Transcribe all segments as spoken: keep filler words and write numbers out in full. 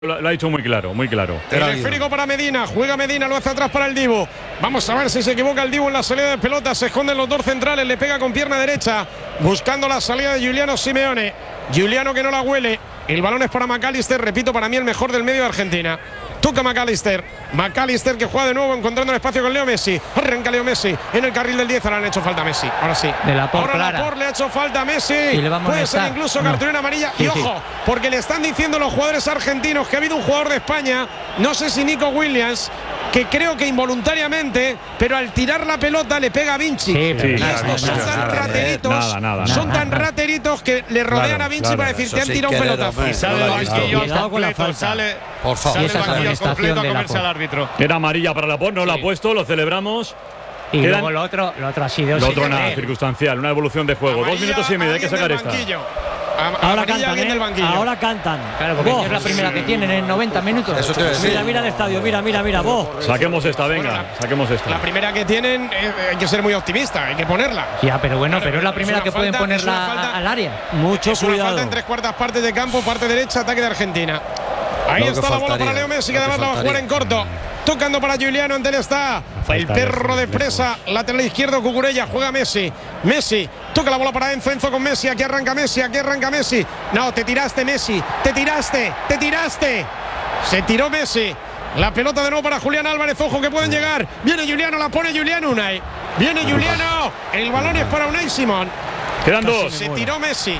Lo, lo ha dicho muy claro, muy claro. El esférico para Medina, juega Medina, lo hace atrás para el Dibu. Vamos a ver si se equivoca el Dibu en la salida de pelota. Se esconden los dos centrales, le pega con pierna derecha, buscando la salida de Giuliano Simeone. Giuliano que no la huele. El balón es para McAllister, repito, para mí el mejor del medio de Argentina. Toca McAllister. McAllister que juega de nuevo encontrando el espacio con Leo Messi. Arranca Leo Messi en el carril del diez. Ahora le han hecho falta a Messi. Ahora sí. De la por Ahora clara. Laporte le ha hecho falta a Messi. Y le va a Puede ser molestar. incluso No. cartulina amarilla. Sí, y sí. ojo, porque le están diciendo los jugadores argentinos que ha habido un jugador de España, no sé si Nico Williams, que creo que involuntariamente, pero al tirar la pelota le pega a Vinci. Sí, pero y nada, estos son nada, tan nada, rateritos, nada, nada, son nada. tan rateritos que le rodean Claro, a Vinci claro. para decir Eso te han sin tirado un querer, pelotazo. hombre. Y sale No el lo ha visto. banquillo Cuidado al con la completo, falta. sale, Por favor. sale Y esa el banquillo al amonestación completo a de comerse Laporte. al árbitro. Era amarilla para Laporte, no la ha Sí. puesto, lo celebramos. Y Quedan- luego lo otro, lo otro ha sido Lo sin otro nada, querer. circunstancial, una evolución de juego. Dos Amarilla, minutos y medio, hay que alguien sacar del esta. banquillo. Am- Ahora amarilla, cantan, alguien del ¿eh? banquillo. Ahora cantan. Claro, porque Vos. es la primera que tienen en noventa minutos. Eso te voy a decir. Mira, mira el estadio, mira, mira, mira, vos. Saquemos esta, venga, saquemos La esta. primera que tienen, eh, hay que ser muy optimista, hay que ponerla. Ya, pero bueno, Claro, pero es la es primera una que pueden falta, es una ponerla falta. a- al área. Mucho Es una cuidado. falta en tres cuartas partes de campo, parte derecha, ataque de Argentina. Ahí Lo que está la bola faltaría, para Leo Messi, que lo que además la va a jugar en faltaría. corto. Tocando para Giuliano, ante él está el Falta perro de lejos, presa, lateral izquierdo, Cucurella, juega Messi. Messi, toca la bola para Enzo, Enzo con Messi, aquí arranca Messi, aquí arranca Messi. No, te tiraste Messi, te tiraste, te tiraste. Se tiró Messi. La pelota de nuevo para Julián Álvarez, ojo que pueden llegar. Viene Giuliano, la pone Giuliano Unai. Viene Giuliano, el balón es para Unai Simón. Quedan dos. Se tiró Messi.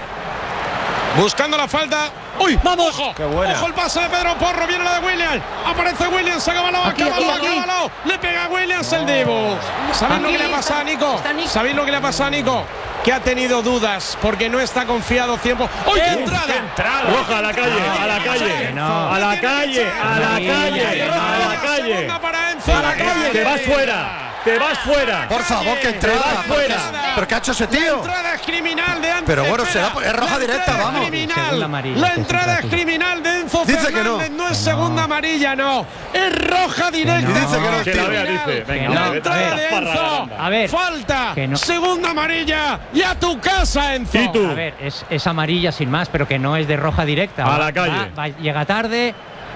Buscando la falta. ¡Uy! ¡Vamos! ¡Ojo! ¡Qué buena! ¡Ojo el pase de Pedro Porro! Viene la de Williams. Aparece Williams. Acábalo, Aquí, acábalo, aquí, aquí. acábalo. Le pega a Williams el Dibu. ¿Sabéis lo Aquí que le ha pasado a Nico? está Nico. ¿Sabéis lo que le ha pasado a Nico? Que ha tenido dudas porque no está confiado tiempo. ¡Uy, qué entrada! Roja a la calle, a la calle, no. a la calle, a la Sí, calle, sí, a la calle. Segunda para Enzo. A la calle. Te vas fuera, te vas fuera. Por favor, que Te vas entrada. fuera. ¿Pero qué ha hecho ese La tío? entrada es criminal de Antes. Pero bueno, Espera. será- es roja La directa, entrada es vamos. criminal. Segunda amarilla, La que entrada es centra tú. criminal de Enzo Dice que Fernández. no. No es Que segunda no. amarilla, no. Es roja directa. no. Dice que no, Que la tío. vea, dice. Venga, La vete, entrada vete, de parra, Enzo. anda. A ver. Falta. Que no. Segunda amarilla. Y a tu casa, Enzo. ¿Y tú? A ver, es, es amarilla sin más, pero que no es de roja directa. A Va- la calle. va- va- llega tarde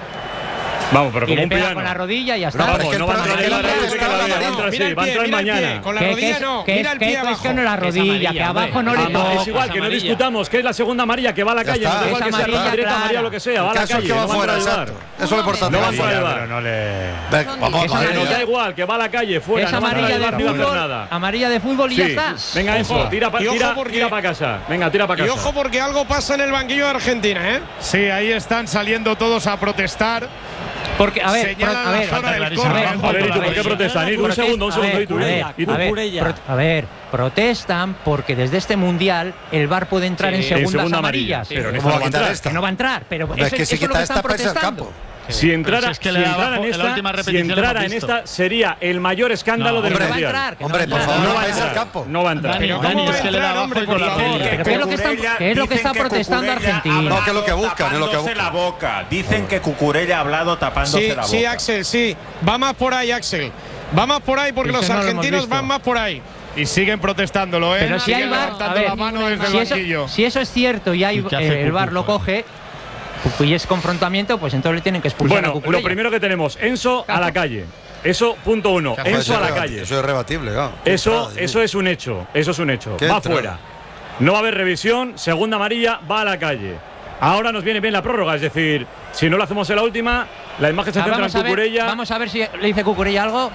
Vamos, pero y como le un pega piano. con la rodilla y ya No, está. pero es Vamos, que no el va a problema entrar es en la que red, está que la vea, amarilla. entra Mira así, el va a pie, entrar mira el pie. mañana. Con la Que, que rodilla es, no. que, Mira es, el que pie es abajo. cuestión de la rodilla, amarilla, que abajo hombre. no le Ah, toca. es igual, que no amarilla. discutamos que es la segunda amarilla que va a la Ya calle. está. No da igual Es que sea roja amarilla directa, clara. amarilla, lo que sea. Va a El la caso es calle, que va no va a fuera, entrar a exacto. llevar. Eso es lo importante. No va a que entrar a vaya. llevar. Pero no le. Venga, vamos, Es vamos. Que nos da amarilla. igual, que va a la calle, fuera. Es no va a entrar a amarilla llevar de ni va a hacer fútbol, nada. amarilla de fútbol y Sí. ya está. Venga, Enzo, Ojo. tira, pa- Y ojo tira, porque- tira para casa. Venga, tira para Y casa. ojo porque algo pasa en el banquillo de Argentina, ¿eh? Sí, ahí están saliendo todos a protestar. Porque, a ver, pro- Señalan a la ver, zona del a ver, córner. a A ver, ¿y tú por qué protestan? ¿Y tú? Un Protesta- segundo, un a segundo. ver, ¿Y tú? a ver, ¿Y tú? a ver, Cucurella. pro- a ver, protestan porque desde este mundial el V A R puede entrar Sí, en en segundas segunda amarilla. amarillas. Pero en ¿Cómo esta va no a va a quitar entrar. esta? Que no va a entrar, pero Es eso, que si eso es lo quita que esta, están pesa el protestando. campo. Si entrara, Pero si es que si le da entrara abajo, en en la esta, última si repetición lo entrara hemos en visto. esta sería el mayor escándalo No, del hombre, va a mundial. entrar, que no Hombre, va a por entrar. favor, No va a pesa el entrar. campo. No va a entrar. Dani, Pero Dani, ¿cómo va es a que le da entrar, abajo hombre, y con por la favor? peli. Pero ¿qué es lo que están- qué es lo que está Dicen protestando Cucurella Argentina? ha hablado No, que es lo que buscan, es lo que tapándose buscan. la boca. Dicen que Cucurella ha hablado tapándose Sí, la boca. sí, Axel, sí. Va más por ahí, Axel. Va más por ahí porque Eso los no lo hemos argentinos visto. van más por ahí. Y siguen protestándolo, ¿eh? Pero si hay Siguen V A R, a levantando ver, la mano desde si el eso, banquillo. si eso es cierto y hay, ¿Y qué hace eh, el V A R Cucu, lo coge y es confrontamiento, pues entonces le tienen que expulsar a Bueno, Cucurella. lo primero que tenemos, Enzo a la calle. Eso, punto uno. Puede Enzo ser a la rebati- calle. Eso es rebatible, claro. Eso, Entrada, eso es un hecho. Eso es un hecho. ¿Qué Va entrada? fuera. No va a haber revisión. Segunda amarilla, va a la calle. Ahora nos viene bien la prórroga. Es decir, si no lo hacemos en la última, la imagen se Ah, centra en vamos, a ver, Cucurella. vamos a ver si le dice Cucurella algo.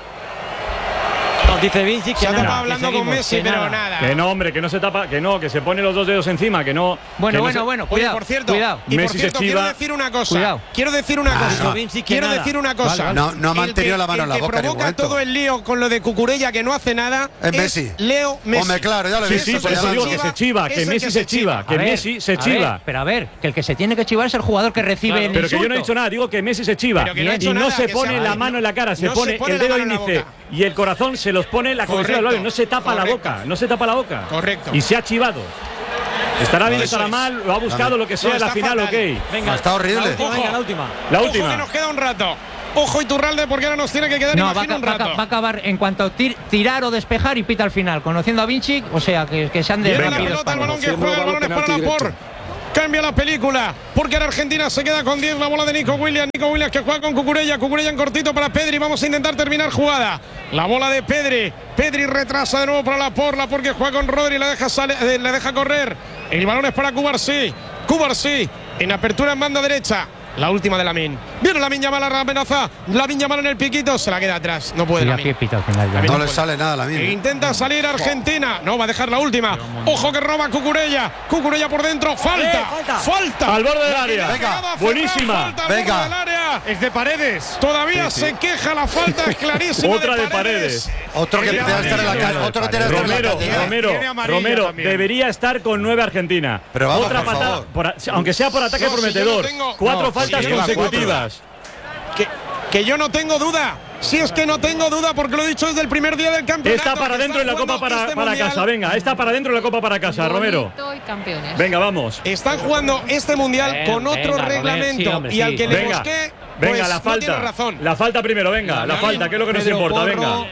Nos dice Vinci que Se ha nada, tapado que hablando con seguimos, Messi, que pero nada. nada. Que no, hombre, que no se tapa, que no, que se pone los dos dedos encima, que no. Bueno, que no bueno, se- bueno, Oye, cuidado, por cierto, cuidado. y por Messi se cierto, quiero chiva. decir una cosa. Cuidado. Quiero decir una Ah, cosa. no. Vinci, que Quiero nada. decir una cosa. Vale, vale. No- no ha El mantenido que- la mano en la boca El en que ningún provoca momento. todo el lío con lo de Cucurella que no hace nada Es Messi. Leo Messi. Hombre, claro, ya lo he Sí, visto. sí, se por eso llama digo Messi. que se chiva, es que el Messi que se se chiva, chiva. que A ver, Messi se a chiva. ver, pero a ver, que el que se tiene que chivar es el jugador que recibe Claro, el Pero que yo no he insulto. dicho nada, digo que Messi se chiva. Pero que no ha y hecho no nada, se que pone se- la mano en la cara, se no se pone pone el la dedo mano en la índice boca. y el corazón se los pone en la cabecera del Correcto, labio. No se tapa la correcto. boca, no se tapa la boca. Correcto. Y se ha chivado. Estará bien, Eso estará es. mal, lo ha buscado, lo que sea, No, la está final, fatal. ok. Venga, Está horrible. La última, venga, la última. La Ojo última. que nos queda un rato. Ojo Iturralde porque ahora nos tiene que quedar, No, va a, imagino, un va a- rato. va a acabar en cuanto a tir- tirar o despejar y pita al final. Conociendo a Vinci, o sea, que, que se han de Lleva la rápidos pelota, el para- balón que juega, el balón es para Laporte. Cambia la película, porque ahora Argentina se queda con diez. La bola de Nico Williams. Nico Williams que juega con Cucurella. Cucurella en cortito para Pedri. Vamos a intentar terminar jugada. La bola de Pedri. Pedri retrasa de nuevo para Laporte. Laporte que juega con Rodri. La deja, sale, eh, la deja correr. El balón es para Cubarsí. Cubarsí en apertura en banda derecha. La última de Lamine. Viene Lamine Yamal a la amenaza. Lamine Yamal en el piquito. Se la queda atrás. No puede Lamine. No le sale nada a Lamine. E intenta salir Argentina. No, va a dejar la última. Ojo que roba Cucurella. Cucurella por dentro. Falta. Eh, falta. Falta. Al borde del área. Venga. Buenísima. Falta al Venga. borde del área. Es de Paredes. Todavía Sí, sí. se queja. La falta es clarísima. Otra de Paredes. Otro que tiene que estar en la calle. Otro que tiene que estar en la Romero, calle. Romero, Tiene amarilla Romero también. debería estar con nueve Argentina. Pero vamos, Otra por patada, favor. por a- aunque sea por ataque No, si prometedor. yo no tengo- Cuatro no, faltas si lleva consecutivas. Que, que yo no tengo duda. Si es que no tengo duda, porque lo he dicho desde el primer día del campeonato. Está para que adentro en la están Copa jugando para, este para mundial. casa. Venga, está para adentro en la Copa para casa, Romero. Bonito y campeones. Venga, vamos. Están jugando este mundial Venga, con otro venga, reglamento. Robert, sí, hombre, y al sí. que le Venga, busqué, venga, pues, la no falta. tiene razón. La falta primero, venga, la falta, que es lo que nos Pedro importa, Porro. venga.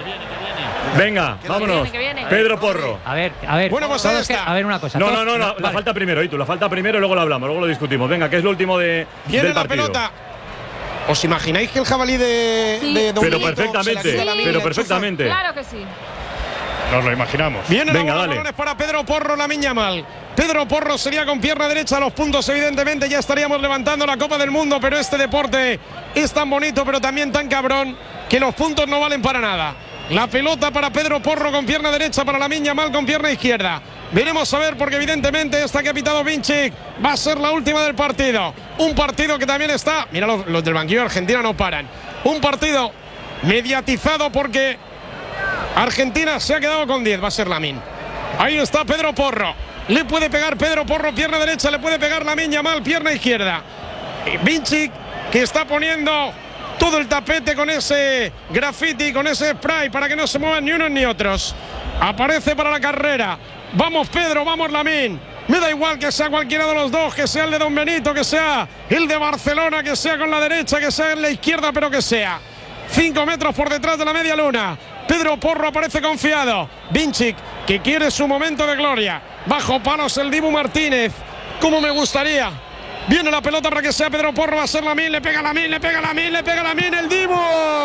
Venga, vámonos. que viene. Pedro Porro. A ver, a ver. Bueno, pues ahí todos que- está. A ver una cosa. No, todos- no, no, la, la vale. falta primero, y tú, la falta primero y luego lo hablamos, luego lo discutimos. Venga, que es lo último de, Viene del la partido. pelota. ¿Os imagináis que el jabalí de, Sí. de Don Pero Milito se la perfectamente, queda a la mina y pero la perfectamente. Claro que sí. Nos lo imaginamos. Viene Venga, la bola, dale. balones para Pedro Porro, Lamine Yamal. Pedro Porro sería con pierna derecha a los puntos, evidentemente ya estaríamos levantando la Copa del Mundo, pero este deporte es tan bonito, pero también tan cabrón, que los puntos no valen para nada. La pelota para Pedro Porro con pierna derecha, para Lamine Yamal con pierna izquierda. Veremos a ver, porque evidentemente esta que ha pitado Vinicic va a ser la última del partido. Un partido que también está, mira, los, los del banquillo de Argentina no paran. Un partido mediatizado porque Argentina se ha quedado con diez, va a ser Lamine. Ahí está Pedro Porro. Le puede pegar Pedro Porro, pierna derecha, le puede pegar Lamine Yamal, pierna izquierda. Y Vinicic, que está poniendo todo el tapete con ese graffiti, con ese spray, para que no se muevan ni unos ni otros. Aparece para la carrera. Vamos Pedro, vamos Lamine. Me da igual que sea cualquiera de los dos, que sea el de Don Benito, que sea el de Barcelona, que sea con la derecha, que sea en la izquierda, pero que sea. Cinco metros por detrás de la media luna. Pedro Porro aparece confiado. Vinicic, que quiere su momento de gloria. Bajo palos el Dibu Martínez. Como me gustaría. Viene la pelota para que sea Pedro Porro. Va a ser Lamine. Le pega Lamine, le pega Lamine, le pega Lamine. El Dibu.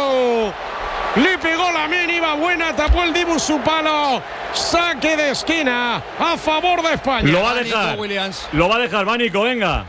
Le pegó Lamine. Iba buena. Tapó el Dibu su palo. Saque de esquina a favor de España. Lo va a dejar. Lo va a dejar, Vánico, venga.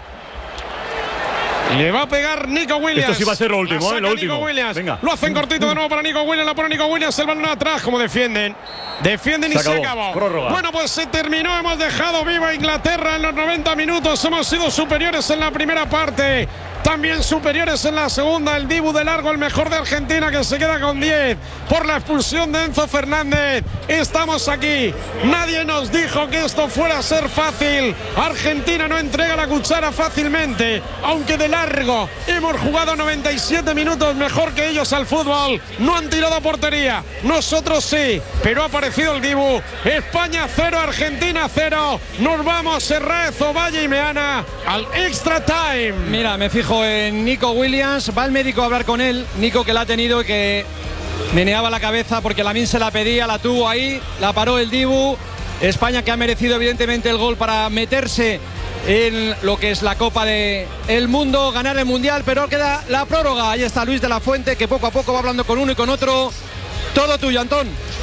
Le va a pegar Nico Williams. Esto sí va a ser lo último, La eh, lo saca último. Nico Williams. Venga. Lo hacen cortito de nuevo para Nico Williams. La pone Nico Williams. El balón atrás. Como defienden. Defienden y Se se acabó. acabó. Prórroga. Bueno, pues se terminó. Hemos dejado viva Inglaterra en los noventa minutos. Hemos sido superiores en la primera parte. También superiores en la segunda. El Dibu de largo, el mejor de Argentina, que se queda con diez por la expulsión de Enzo Fernández. Estamos aquí. Nadie nos dijo que esto fuera a ser fácil. Argentina no entrega la cuchara fácilmente, aunque de largo. Hemos jugado noventa y siete minutos mejor que ellos al fútbol. No han tirado a portería. Nosotros sí, pero ha aparecido el Dibu. España cero, Argentina cero. Nos vamos, Serraez, Ovalle y Meana, al extra time. Mira, me fijo en Nico Williams. Va el médico a hablar con él. Nico, que la ha tenido y que meneaba la cabeza porque Lamine se la pedía, la tuvo ahí, la paró el Dibu. España, que ha merecido evidentemente el gol para meterse en lo que es la Copa del Mundo, ganar el Mundial, pero queda la prórroga. Ahí está Luis de la Fuente, que poco a poco va hablando con uno y con otro. Todo tuyo, Antón.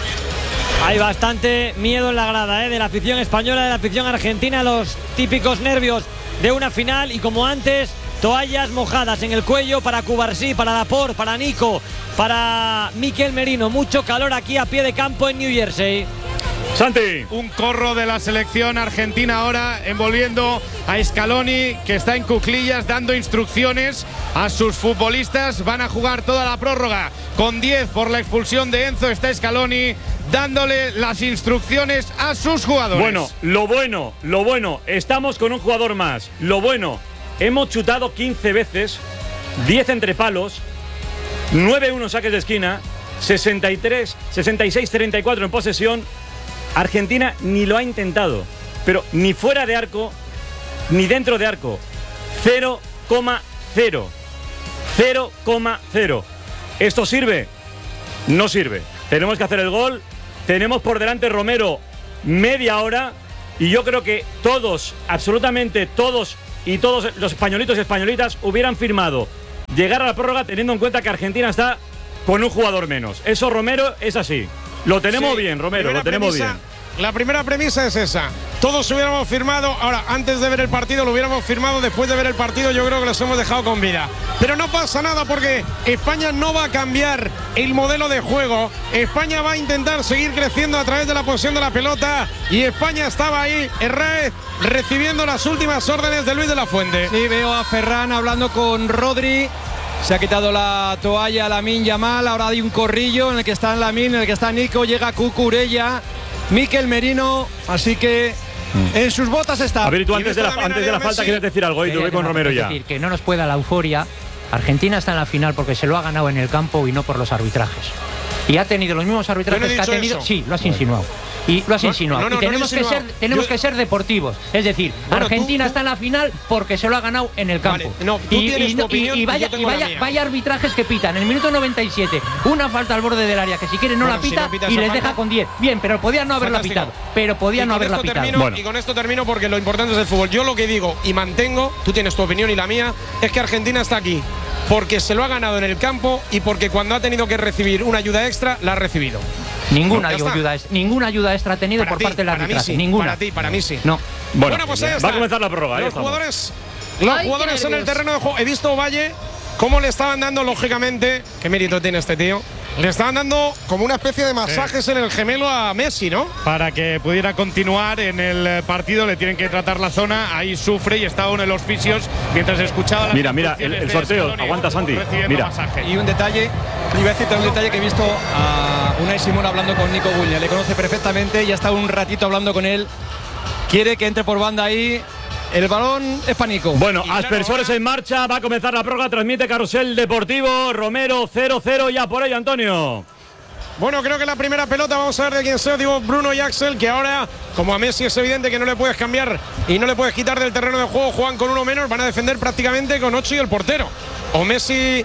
Hay bastante miedo en la grada, ¿eh? De la afición española, de la afición argentina, los típicos nervios de una final. Y como antes, toallas mojadas en el cuello para Cubarsí, para Laporte, para Nico, para Mikel Merino. Mucho calor aquí a pie de campo en New Jersey. Santi. Un corro de la selección argentina ahora envolviendo a Scaloni, que está en cuclillas dando instrucciones a sus futbolistas. Van a jugar toda la prórroga con diez por la expulsión de Enzo. Está Scaloni dándole las instrucciones a sus jugadores. Bueno, lo bueno, lo bueno, estamos con un jugador más. Lo bueno, hemos chutado quince veces, diez entre palos, nueve uno saques de esquina, sesenta y tres, sesenta y seis, treinta y cuatro en posesión. Argentina ni lo ha intentado, pero ni fuera de arco, ni dentro de arco. cero coma cero. cero coma cero. ¿Esto sirve? No sirve. Tenemos que hacer el gol. Tenemos por delante, Romero, media hora. Y yo creo que todos, absolutamente todos y todos los españolitos y españolitas hubieran firmado llegar a la prórroga teniendo en cuenta que Argentina está con un jugador menos. Eso, Romero, es así. Lo tenemos Sí, bien, Romero, primera lo tenemos premisa, bien. La primera premisa es esa. Todos hubiéramos firmado, ahora, antes de ver el partido lo hubiéramos firmado, después de ver el partido yo creo que los hemos dejado con vida. Pero no pasa nada porque España no va a cambiar el modelo de juego. España va a intentar seguir creciendo a través de la posesión de la pelota y España estaba ahí, Herrera, recibiendo las últimas órdenes de Luis de la Fuente. Sí, veo a Ferran hablando con Rodri. Se ha quitado la toalla Lamine Yamal. Ahora hay un corrillo en el que está Lamine, en el que está Nico. Llega Cucurella, Mikel Merino. Así que en sus botas está. A ver, tú antes de la, antes de la falta quieres decir algo y tú voy con Romero ya. Es decir, que no nos pueda la euforia. Argentina está en la final porque se lo ha ganado en el campo y no por los arbitrajes. Y ha tenido los mismos arbitrajes Yo no he que ha dicho tenido. eso. Sí, lo has insinuado. Y lo has No, insinuado. no, no, y tenemos, no lo he que ser, insinuado. tenemos Yo- que ser deportivos. Es decir, Bueno, Argentina tú- está en la final porque se lo ha ganado en el campo. Vale, no, tú y, tienes y- tu y- opinión y y vaya, yo tengo y la vaya, mía. vaya arbitrajes que pitan. En el minuto noventa y siete, una falta al borde del área que si quiere no Bueno, la si pita no pita y esa les falta- deja con diez. Bien, pero podía no haberla Fantástico. pitado. Pero podía Y no con haberla esto pitado. termino, Bueno. Y con esto termino porque lo importante es el fútbol. Yo lo que digo y mantengo, tú tienes tu opinión y la mía, es que Argentina está aquí porque se lo ha ganado en el campo y porque cuando ha tenido que recibir una ayuda extra, la ha recibido. Ninguna Ya está. ayuda, es- ninguna ayuda extra ha tenido Para por ti, parte del para mí arbitraje. sí, Ninguna. Para ti, para mí sí. No. Bueno, pues ahí va está. a comenzar la prórroga. ahí Los estamos. jugadores, los Ay, qué jugadores en el nervios. terreno de juego. He visto Valle cómo le estaban dando, lógicamente, qué mérito tiene este tío. Le estaban dando como una especie de masajes en el gemelo a Messi, ¿no? Para que pudiera continuar en el partido le tienen que tratar la zona, ahí sufre y está uno de los fisios mientras escuchaba las Mira, mira, el, instrucciones el de sorteo. Scaloni, Aguanta, Santi. recibiendo Mira. masaje. Y un detalle, iba a decirte un detalle que he visto a Unai Simón hablando con Nico Williams. Le conoce perfectamente y ha estado un ratito hablando con él. Quiere que entre por banda ahí. El balón es para Nico. Bueno, Y claro, aspersores ahora- en marcha. Va a comenzar la prórroga. Transmite Carrusel Deportivo. Romero cero cero. Ya por ello, Antonio. Bueno, creo que la primera pelota, vamos a ver de quién sea, digo Bruno y Axel, que ahora, como a Messi es evidente que no le puedes cambiar y no le puedes quitar del terreno de juego, juegan con uno menos, van a defender prácticamente con ocho y el portero. O Messi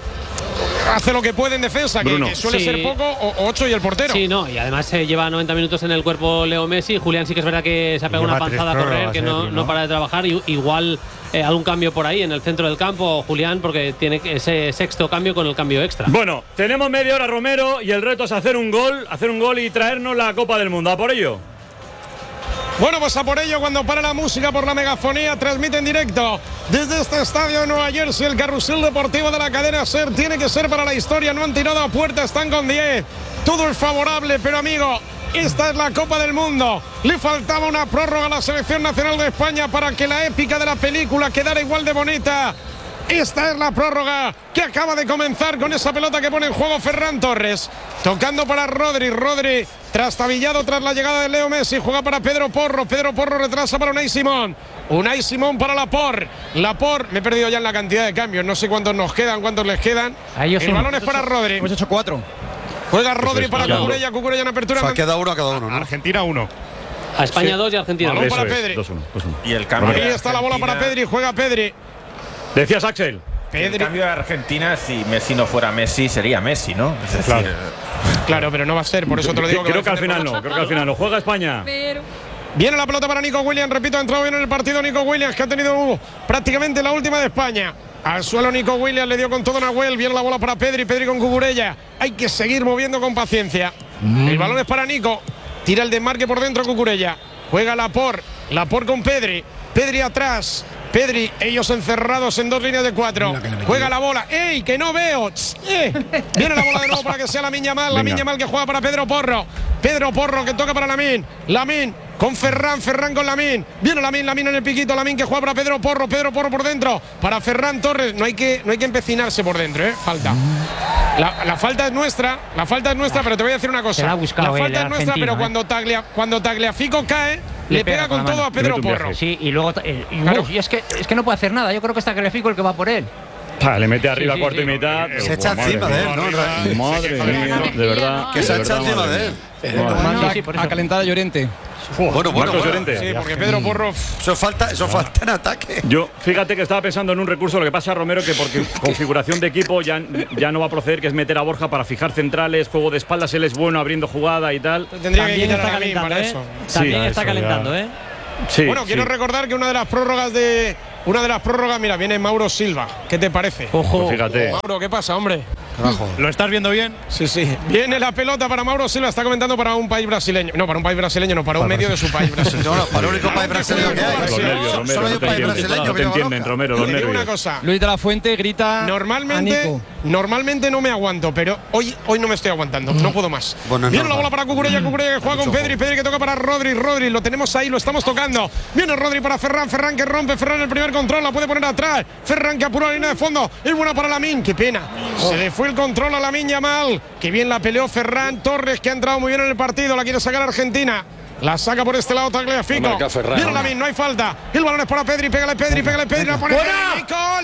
hace lo que puede en defensa, que, Bruno. que suele Sí. ser poco, o ocho y el portero. Sí, no, y además se lleva noventa minutos en el cuerpo Leo Messi. Julián sí que es verdad que se ha pegado Lleva una tres panzada a correr, prórrogas, que eh, no, tío, no ¿no? para de trabajar. Y, igual eh, algún cambio por ahí en el centro del campo, Julián, porque tiene ese sexto cambio con el cambio extra. Bueno, tenemos media hora, Romero, y el reto es hacer un gol, hacer un gol y traernos la Copa del Mundo. ¿A por ello? Bueno, pues a por ello, cuando para la música por la megafonía, transmite en directo desde este estadio de Nueva Jersey, el carrusel deportivo de la cadena SER. Tiene que ser para la historia, no han tirado a puerta, están con diez. Todo es favorable, pero amigo, esta es la Copa del Mundo. Le faltaba una prórroga a la selección nacional de España para que la épica de la película quedara igual de bonita. Esta es la prórroga que acaba de comenzar con esa pelota que pone en juego Ferran Torres. Tocando para Rodri. Rodri trastabillado tras la llegada de Leo Messi. Juega para Pedro Porro. Pedro Porro retrasa para Unai Simón. Unai Simón para Laporte. Laporte, me he perdido ya en la cantidad de cambios. No sé cuántos nos quedan, cuántos les quedan. A ellos El sí. balón es para Rodri. Hemos hecho cuatro. Juega Rodri es, para ya. Cucurella. Cucurella en apertura. O sea, queda uno a cada uno, ¿no? Argentina uno. A España Sí. dos y Argentina Balón dos. para Eso es, Pedri. dos uno, dos uno. Y el cambio. Ahí de está la bola para Argentina- Pedri. Juega Pedri. Decías, Axel. El Pedri. cambio de Argentina, si Messi no fuera Messi, sería Messi, ¿no? Es decir, Claro. Claro, pero no va a ser. Por eso te lo digo. Creo va a que al defender final con no, ocho. creo que al final no. Juega España. Pero Viene la pelota para Nico Williams, repito, ha entrado bien en el partido Nico Williams, que ha tenido uh, prácticamente la última de España. Al suelo Nico Williams, le dio con todo Nahuel, viene la bola para Pedri, Pedri con Cucurella. Hay que seguir moviendo con paciencia. El balón es para Nico, tira el desmarque por dentro Cucurella. Juega Laporte, Laporte con Pedri, Pedri atrás. Pedri, ellos encerrados en dos líneas de cuatro. Juega la bola. ¡Ey, que no veo! Ch, eh. Viene la bola de nuevo para que sea Lamine Yamal. Lamine Yamal que juega para Pedro Porro. Pedro Porro que toca para Lamine. Lamine con Ferran, Ferran con Lamine. Viene Lamine, Lamine en el piquito. Lamine que juega para Pedro Porro. Pedro Porro por dentro. Para Ferran Torres. No hay que, no hay que empecinarse por dentro, ¿eh? Falta. La, la falta es nuestra. La falta es nuestra, pero te voy a decir una cosa. Se la ha buscado la el falta es nuestra, argentino, pero ¿eh? cuando, Taglia, cuando Tagliafico cae, le, pega, con, la todo mano. a Pedro Le mete un Porro. viaje. Sí, y luego. eh, y, Claro. uf, y es, que, es que no puede hacer nada. Yo creo que está Tagliafico el que va por él. Pa, le mete arriba sí, cuarto sí. y mitad. Se pero, echa madre encima de mía. él, ¿no? Madre mía, de verdad. Que se de echa verdad, encima madre de él. mía. Madre mía. Sí, sí, por a eso. calentar a Llorente. Bueno, bueno, Marcos bueno. Llorente. Sí, porque Pedro Porro. Eso falta, eso falta en ataque. Yo, fíjate que estaba pensando en un recurso, lo que pasa, Romero, que porque configuración de equipo ya, ya no va a proceder, que es meter a Borja para fijar centrales, juego de espaldas, él es bueno abriendo jugada y tal. Tendría que también quitar está a Lamine calentando, para ¿eh? eso. También Sí, está eso calentando, ya. ¿eh? Sí, bueno, quiero sí. recordar que una de las prórrogas de. Una de las prórrogas, mira, viene Mauro Silva. ¿Qué te parece? Ojo. Pues fíjate. Mauro, ¿qué pasa, hombre? Carajo. ¿Lo estás viendo bien? Sí, sí. Viene la pelota para Mauro Silva, está comentando para un país brasileño. No, para un país brasileño, no, para un medio de su país brasileño. No, no, para el único país brasileño que hay. Los nervios, Romero, Solo hay no un te país entienden. brasileño No que te yo entienden, conozca. Romero, Te los digo una nervios. cosa. Luis de la Fuente grita a Normalmente, Nico. normalmente no me aguanto, pero hoy, hoy no me estoy aguantando. No puedo más. Bueno, es Viene la normal. bola para Cucurella, Cucurella que juega con Pedri, Pedri que toca para Rodri, Rodri, lo tenemos ahí, lo estamos tocando. Viene Rodri para Ferran, Ferran que rompe, Ferran el primer control, la puede poner atrás. Ferran que apura la línea de fondo, es buena para Lamine, qué pena. Se le fue el control a Lamine Yamal, que bien la peleó Ferran Torres, que ha entrado muy bien en el partido, la quiere sacar Argentina. La saca por este lado Tagliafico. Marca Ferran. Viene Lamine, no hay falta. El balón es para Pedri, pégale Pedri, pégale Pedri, la pone Nico, el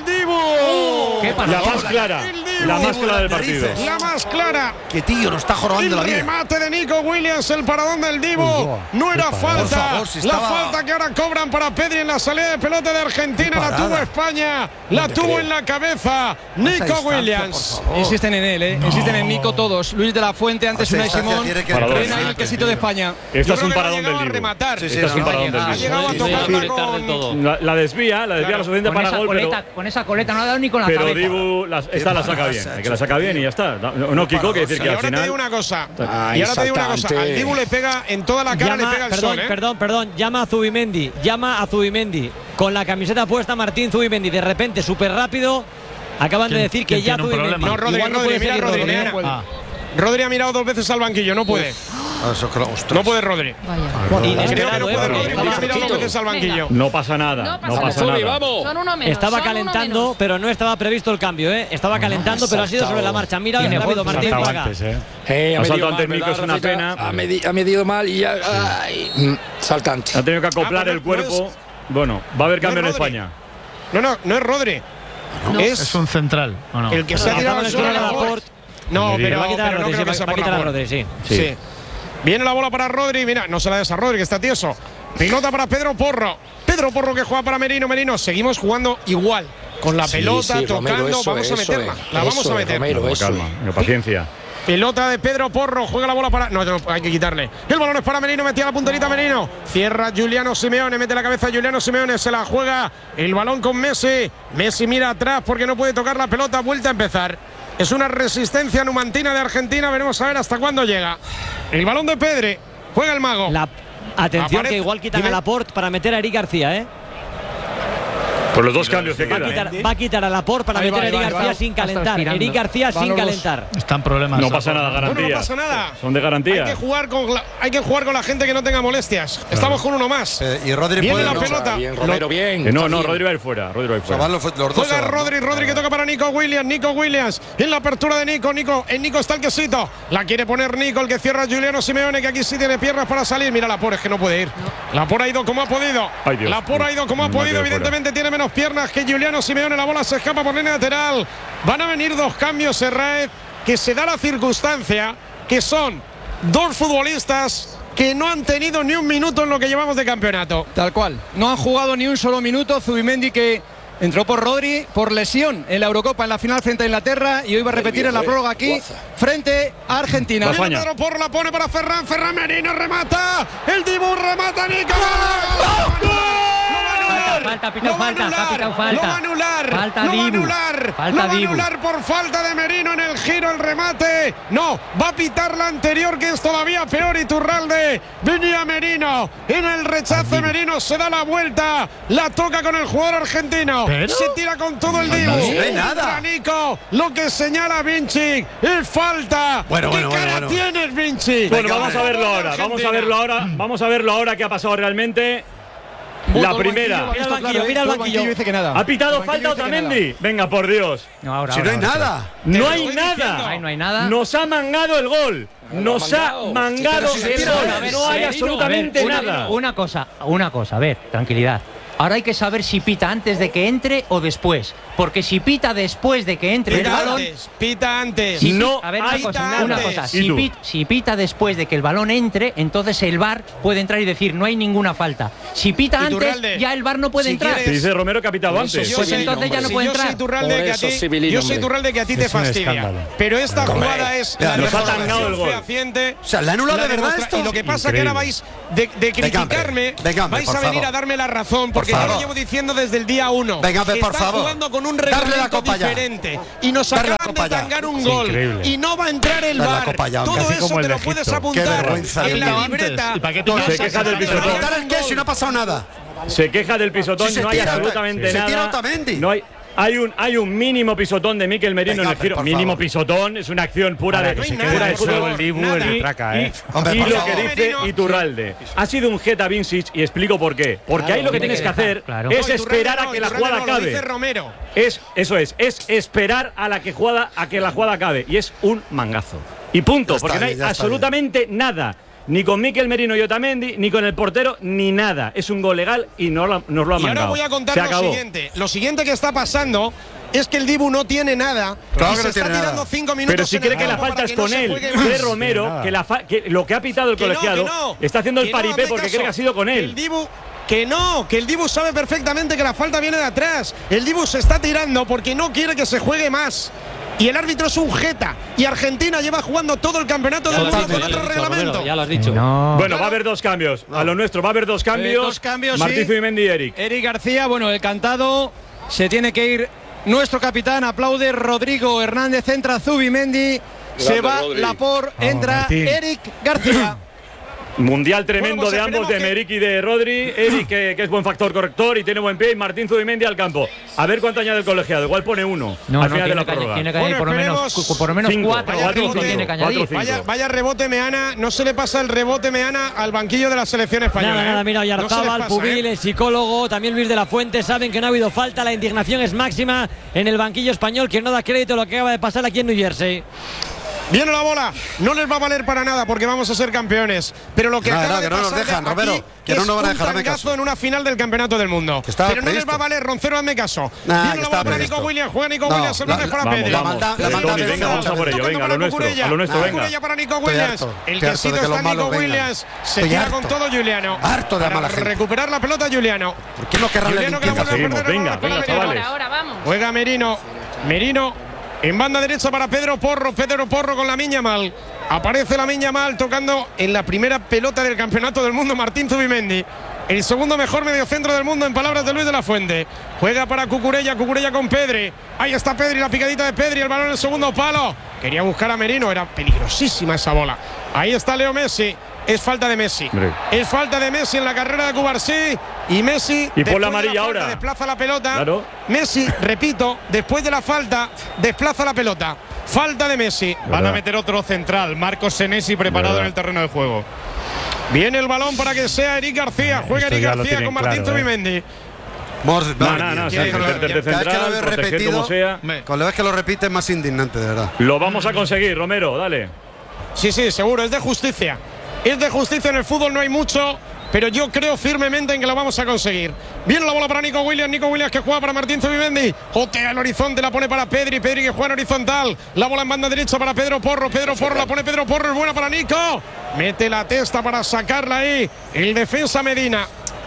Dibu. ¿Qué pasa? La más clara. El Dibu. La más clara del partido. La más clara. Que tío, nos está jorobando la El vida. remate de Nico Williams, el paradón del Dibu. No era falta. Por favor, si la estaba- falta que ahora cobran para Pedri en la salida de pelota de Argentina. Qué La parada. tuvo España. La tuvo en la cabeza Nico distancia, Williams. por favor. Insisten en él, ¿eh? Insisten en Nico todos. Luis de la Fuente, antes Esa Unai distancia Simón. tiene que- Para dos. Ven ahí el quesito de España. Esto Yo es creo un que no ha paradón llegado del a Dibu. rematar. Sí, sí, Esto es no, un no, paradón no, del Ha Dibu. llegado a Sí, tocarla conectar del con. todo. La, la desvía, la desvía Claro, lo suficiente con para esa gol, pero, coleta, con esa coleta no ha dado ni con la pero cabeza. Dibu la- esta la saca bien. El que la saca bien y ya está. No, no Kiko, que decir Y que al ahora te digo final. una cosa. Ay, Y ahora te digo una cosa. saltante. Al Dibu le pega en toda la cara, Llama- le pega el perdón, sol, ¿eh? perdón, perdón, llama a Zubimendi, llama a Zubimendi. Con la camiseta puesta Martín Zubimendi, de repente, súper rápido, acaban de decir que quién ya tiene un Zubimendi. problema? No, Rodri, Igual no Rodri, puede mira, seguir Rodri, Rodri, mira. ¿eh? Ah, Rodri ha mirado dos veces al banquillo, no puede. Ah, eso, claro, ostras. No puede Rodri. Vaya. Creo que Inesperado, no ¿eh? puede Porque Rodri, estaba- ha mirado dos veces al banquillo. No pasa nada. No No pasa pasa Zubi, nada. vamos. Son uno menos. Estaba son uno calentando, menos. pero no estaba previsto el cambio, ¿eh? Estaba calentando, pero ha sido sobre la marcha. Mira, Tiene rápido, gol, Martín, saltaba paga. antes, ¿eh? Eh, ha Ha medido saltado mal, antes Nico, ¿verdad, es una Rafita? pena. Ha, medi- ha medido mal y ya. Ay, mm, saltante. Ha tenido que acoplar Ah, el pues no cuerpo. Bueno, va a haber no es cambio en Rodri. España. No, no, no es Rodri. Es, Es un central, ¿o no? el que se ha No, tirado al no, suelo. no, no, a no, Laporte. No, Rodri. pero, Va a quitar a pero no Rodri, creo sí, que sea va a por quitar a Laporte. Rodri, sí. Sí. Viene la bola para Rodri. Mira, no se la des a Rodri, que está tieso. Pelota para Pedro Porro. Pedro Porro que juega para Merino. Merino, seguimos jugando igual. Con la Sí, pelota, sí, Romero, tocando. eso vamos es, a eso meterla. es, la vamos eso a es, meter. Romero, Con eso calma, es. con paciencia. Pelota de Pedro Porro, juega la bola para. No, no, hay que quitarle. El balón es para Merino, metía la punterita Merino. Cierra Giuliano Simeone, mete la cabeza Giuliano Simeone, se la juega el balón con Messi. Messi mira atrás porque no puede tocar la pelota, vuelta a empezar. Es una resistencia numantina de Argentina, veremos a ver hasta cuándo llega. El balón de Pedri, juega el mago. La, atención, Aparece- que igual quitan dime. a Laporte para meter a Eric García, ¿eh? Por los dos cambios que Va a quedan. quitar, va a, quitar a Laporte para Ahí meter va, a Eric ahí va, García ahí va. sin Está calentar. aspirando. Eric García Van sin los dos. calentar. Están problemas. No pasa nada, Bueno, garantía. no pasa nada. Son de Hay garantía. que, jugar con la, hay que jugar con la gente que no tenga molestias. Estamos con uno más. Eh, y Rodri Viene puede. la ¿no? pelota. Bien, Lo- Romero, bien. Que no, está no, bien. Rodri va a ir fuera. Rodri va a ir O sea, fuera. van los, los dos. Juega se van, ¿no? Rodri, Rodri que toca para Nico Williams, Nico Williams en la apertura de Nico, Nico, en Nico está el quesito, la quiere poner Nico, el que cierra Giuliano Simeone, que aquí sí tiene piernas para salir, mira la por es que no puede ir, la por ha ido como ha podido, Ay, Dios. la por ha ido como ha Me ha podido, quedado evidentemente tiene menos piernas que Giuliano Simeone, la bola se escapa por línea lateral, van a venir dos cambios, Serraez, que se da la circunstancia que son dos futbolistas que no han tenido ni un minuto en lo que llevamos de campeonato. Tal cual. No han jugado ni un solo minuto. Zubimendi que entró por Rodri por lesión en la Eurocopa en la final frente a Inglaterra y hoy va a repetir en la prórroga aquí frente a Argentina. Va Viene España. Pedro Porro, la pone para Ferran, Ferran Merino remata, el Dibu remata, Nico. Falta, pita Lo va a falta, anular, ha pitado lo va a falta. anular, Falta lo va a Dibu. anular, Falta lo va a Dibu. anular por falta de Merino en el giro, el remate. No, va a pitar la anterior que es todavía peor. Iturralde, venía Merino, en el rechace Merino se da la vuelta, la toca con el jugador argentino, ¿Pero? se tira con todo el Dibu. No hay nada. Entra Nico, lo que señala Vinci es falta. Bueno, ¿Qué bueno, bueno, cara bueno. tienes, Vinci? Bueno, Venga, vamos a hombre. verlo ahora. Vamos a verlo ahora. Vamos a verlo ahora qué ha pasado realmente. La primera. Mira el banquillo, mira el banquillo. Dice que nada. ¿Ha pitado El banquillo falta dice que Otamendi? Venga, por Dios. No, ahora, Si no ahora, hay ahora. nada. No lo hay estoy nada. diciendo. Ahí no hay nada. Nos ha mangado el gol. Nos ha mangado. mangado Sí, pero el si se gol. tira, a ver, No hay Merino, absolutamente una, nada. una cosa, una cosa, a ver, tranquilidad. Ahora hay que saber si pita antes de que entre o después. Porque si pita después de que entre Pita el balón. antes, pita antes. Si no, a ver, una pita cosa, antes. una cosa. Si, pit, si pita después de que el balón entre, entonces el V A R puede entrar y decir no hay ninguna falta. Si pita antes, Iturralde, ya el V A R no puede si entrar. quieres- Dice Romero que ha pitado antes. Pues entonces ya no Si puede yo soy entrar. Iturralde, Por que a eso, ti, Civilino, yo soy hombre. Iturralde que a ti te Es un fastidia. escándalo. Pero esta Hombre. jugada es Ya, la nos ha demostración tangado el gol. fehaciente. O sea, ¿le ha anulado La de verdad demostra- esto? Y lo que pasa que ahora vais de, de Venga, hombre. criticarme, Venga, hombre, vais por a venir favor. a darme la razón, porque Por yo lo favor. llevo diciendo desde el día uno. Venga, hombre, que por está favor. jugando con un Darle la reglamento copa ya. diferente y nos Darle la acaban copa de ya. tangar un Es gol increíble. y no va a entrar el Darle la V A R. copa ya, hombre. Todo Casi eso como te el lo de puedes Egipto. apuntar Qué vergüenza, en la tío. libreta. ¿Y para qué y tú nos Se queja del acaban de pisotón. tangar ¿Quitar un el qué gol. si no ha pasado nada? Se queja del pisotón, Si se no hay tira- absolutamente se nada. tira Otamendi. No hay. Hay un, hay un mínimo pisotón de Mikel Merino Venga, en el giro. por Mínimo favor. pisotón, es una acción pura Ahora, de no hay pura nada, de eso fútbol. luego el Dibu Nada. le Y- traca, y- ¿eh? Hombre, y por lo favor. que dice Merino. Iturralde. Ha sido un Geta Vincic y explico por qué. Porque Claro, ahí lo que tiene tienes que que hacer dejar, claro. es No, Iturralde esperar no, a que la Iturralde jugada no, lo acabe. dice Romero. Es, eso es, es esperar a la que jugada, a que la jugada acabe. Y es un mangazo. Y punto, Ya está porque no hay bien, ya está absolutamente nada. Ni con Mikel Merino y Otamendi, ni con el portero, ni nada. Es un gol legal y no lo- nos lo ha Y ahora mandado. voy a contar Se lo acabó. siguiente. Lo siguiente que está pasando es que el Dibu no tiene nada. Claro y que se no está tiene tirando nada. cinco minutos. Pero si en cree el que la campo falta para es que no con se él, juegue de más. Romero, que, la fa- que lo que ha pitado el Que no, colegiado que no. está haciendo el Que no, paripé hazme porque caso. cree que ha sido con El él. Dibu, que no, que el Dibu sabe perfectamente que la falta viene de atrás. El Dibu se está tirando porque no quiere que se juegue más. Y el árbitro es un jeta. Y Argentina lleva jugando todo el campeonato Ya del lo has mundo dicho, con ya otro lo has dicho, reglamento. Romero, ya lo has dicho. No. Bueno, va a haber dos cambios. A lo nuestro va a haber dos cambios. Eh, dos cambios, Martín sí. Zubimendi y Eric. Eric García, bueno, el cantado, se tiene que ir nuestro capitán, aplaude Rodrigo Hernández, entra Zubimendi, se va Rodri. Lapor, entra Martín. Eric García. Mundial tremendo Bueno, pues de ambos, de esperemos que- Meric y de Rodri. Eric, que, que es buen factor corrector y tiene buen pie. Y Martín Zubimendi al campo. A ver cuánto añade el colegiado. Igual pone uno No, al no, final de tiene la que, prórroga. tiene que añadir Bueno, por lo menos, esperemos cu- por lo menos cinco, cuatro vaya o cinco rebote, tiene que cuatro, añadir. cinco. Vaya, vaya rebote Meana, no se le pasa el rebote Meana al banquillo de la selección española. Nada, ¿eh? nada, mira, No se les Oyarzábal, pasa, Pubil, ¿eh? el psicólogo, también Luis de la Fuente, saben que no ha habido falta, la indignación es máxima en el banquillo español, que no da crédito a lo que acaba de pasar aquí en New Jersey. Viene la bola, no les va a valer para nada porque vamos a ser campeones. Pero lo que No, acaba no, de que no nos pasar de dejan, aquí Romero, que no es nos van a un dejar, hazme trancazo caso. en una final del campeonato del mundo. Que estaba Pero no les previsto. va a valer, Roncero, hazme caso. Nah, Viene que la estaba bola para previsto. Nico Williams, juega Nico No, Williams, el la- balón para vamos, Pedri. la maldad- la Pedri, maldad Tony, de venga, vamos a por ello, tocando venga, a para lo nuestro, Cucurella. a lo nuestro, venga. Cucurella para Nico Estoy Williams. harto, El estoy que harto sí de que está los Nico malos vengan. Williams. Se Estoy queda harto. con todo Juliano. Harto de Para mala gente. recuperar la pelota Juliano. ¿Por qué no querrán la Juliano que la limpieza? vuelve a Seguimos, perder el venga, balón para venga, Merino. chavales. Ahora, ahora, vamos. Juega Merino. Merino en banda derecha para Pedro Porro. Pedro Porro con la Miña Mal. Aparece la Miña Mal tocando en la primera pelota del campeonato del mundo Martín Zubimendi. El segundo mejor mediocentro del mundo en palabras de Luis de la Fuente. Juega para Cucurella, Cucurella con Pedri. Ahí está Pedri, la picadita de Pedri, el balón en el segundo palo. Quería buscar a Merino, era peligrosísima esa bola. Ahí está Leo Messi. Es falta de Messi. Hombre. Es falta de Messi en la carrera de Cubarsí. Y Messi. Y por la después de amarilla falta, ahora. Desplaza la pelota. Claro. Messi, repito, después de la falta, desplaza la pelota. Falta de Messi. Van a meter otro central, Marcos Senesi preparado Verdad. en el terreno de juego. Viene el balón para que sea Eric García. Juega Esto Eric ya lo García tienen con Martín claro, ¿eh? Zubimendi. Mors- No, madre no, mía. no, sí, Cada vez que lo- meterte de cada vez que lo central, ves proteger repetido, como sea. con la vez que lo repite es más indignante, de verdad. Lo vamos a conseguir, Romero, dale. Sí, sí, seguro, es de justicia. Es de justicia, en el fútbol no hay mucho, pero yo creo firmemente en que lo vamos a conseguir. Viene la bola para Nico Williams, Nico Williams que juega para Martín Zubimendi. Jotea el horizonte, la pone para Pedri, Pedri que juega en horizontal. La bola en banda derecha para Pedro Porro, Pedro Porro la pone Pedro Porro, es buena para Nico. Mete la testa para sacarla ahí. El defensa Medina.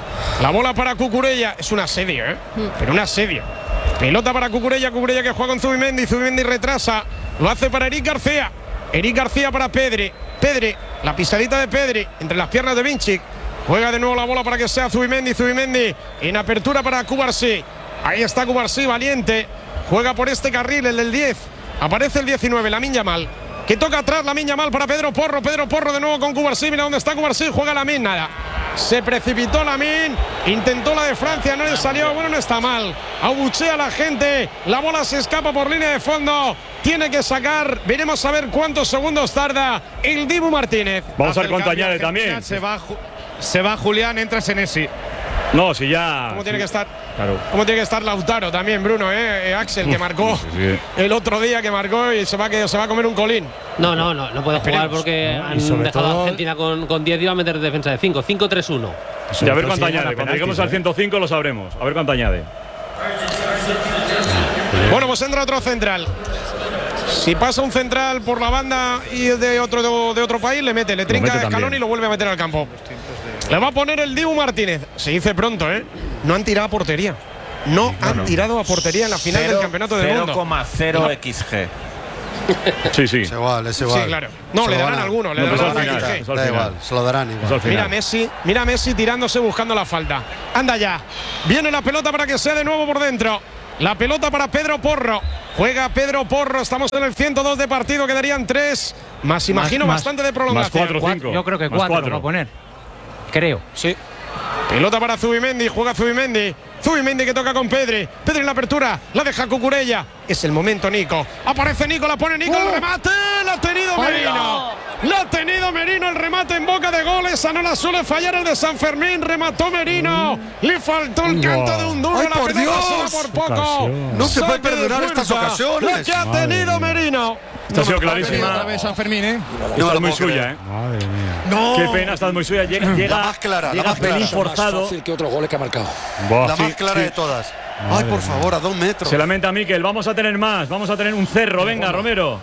La bola para Cucurella, es un asedio, ¿eh? Pero un asedio. Pelota para Cucurella, Cucurella que juega con Zubimendi, Zubimendi retrasa. Lo hace para Eric García. Eric García para Pedri. Pedri, la pisadita de Pedri entre las piernas de Vinicic. Juega de nuevo la bola para que sea Zubimendi, Zubimendi en apertura para Cubarsí. Ahí está Cubarsí, valiente. Juega por este carril, el del diez. Aparece el diecinueve, Lamine Yamal. Que toca atrás Lamine Yamal para Pedro Porro. Pedro Porro de nuevo con Cubarsí. Mira dónde está Cubarsí. Juega Lamine, nada. Se precipitó Lamine. Intentó la de Francia, no le salió. Bueno, no está mal. Abuchea a la gente. La bola se escapa por línea de fondo. Tiene que sacar. Veremos a ver cuántos segundos tarda el Dibu Martínez. Vamos a Hace ver el cuánto cambio añade Argentina, también. Se va, Ju- se va Julián, entra Senesi. No, si ya. ¿Cómo tiene sí. que estar? Claro. ¿Cómo tiene que estar Lautaro también, Bruno? Eh? Eh, Axel, que marcó Sí, sí. el otro día, que marcó y se va, que, se va a comer un colín. No, no, no, no puede jugar Esperemos. porque No, y han sobre dejado todo- a Argentina con, con diez y va a meter defensa de cinco. cinco tres uno. Y a ver cuánto añade. Cuando lleguemos al ciento cinco lo sabremos. A ver cuánto añade. Bueno, pues entra otro central. Si pasa un central por la banda y es de otro, de otro país, le mete, le trinca a Scaloni y lo vuelve a meter al campo. Le va a poner el Dibu Martínez. Se dice pronto, ¿eh? No han tirado a portería. No, no han no. tirado a portería en la final cero, del Campeonato del Mundo. cero coma cero equis ge. Sí, sí. Es igual, es igual. Sí, claro. No, se le darán alguno. Le no, darán al final, final, da igual, se lo darán igual. Mira Messi, mira Messi tirándose buscando la falta. Anda ya. Viene la pelota para que sea de nuevo por dentro. La pelota para Pedro Porro. Juega Pedro Porro. Estamos en el ciento dos de partido. Quedarían tres. Más imagino más, bastante de prolongación. Más cuatro, cinco. Yo creo que más cuatro, cuatro. va a poner. Creo. Sí. Pelota para Zubimendi. Juega Zubimendi. Zubimendi que toca con Pedri. Pedri en la apertura. La deja Cucurella. Es el momento, Nico. Aparece Nico. La pone Nico. Uh. El remate. La ha tenido Merino. La ha tenido Merino. El remate en boca de goles. Esa no la suele fallar el de San Fermín. Remató Merino. Mm. Le faltó el canto de un duro. ¡Ay, la por Dios! Por poco. Ocasión. No se puede perdonar estas ocasiones. La que ha tenido Merino. Esta ha sido clarísima. Otra vez San Fermín, ¿eh? No, está muy suya, ¿eh? Madre mía. No. Qué pena, está muy suya. Llega, llega, la más clara, llega la más pelín clara. forzado. Más fácil que otros goles que ha marcado. Buah, la sí, más clara sí. de todas. Madre Ay, por mía. favor, a dos metros. Se lamenta Mikel. Vamos a tener más. Vamos a tener un cerro. Venga, Romero.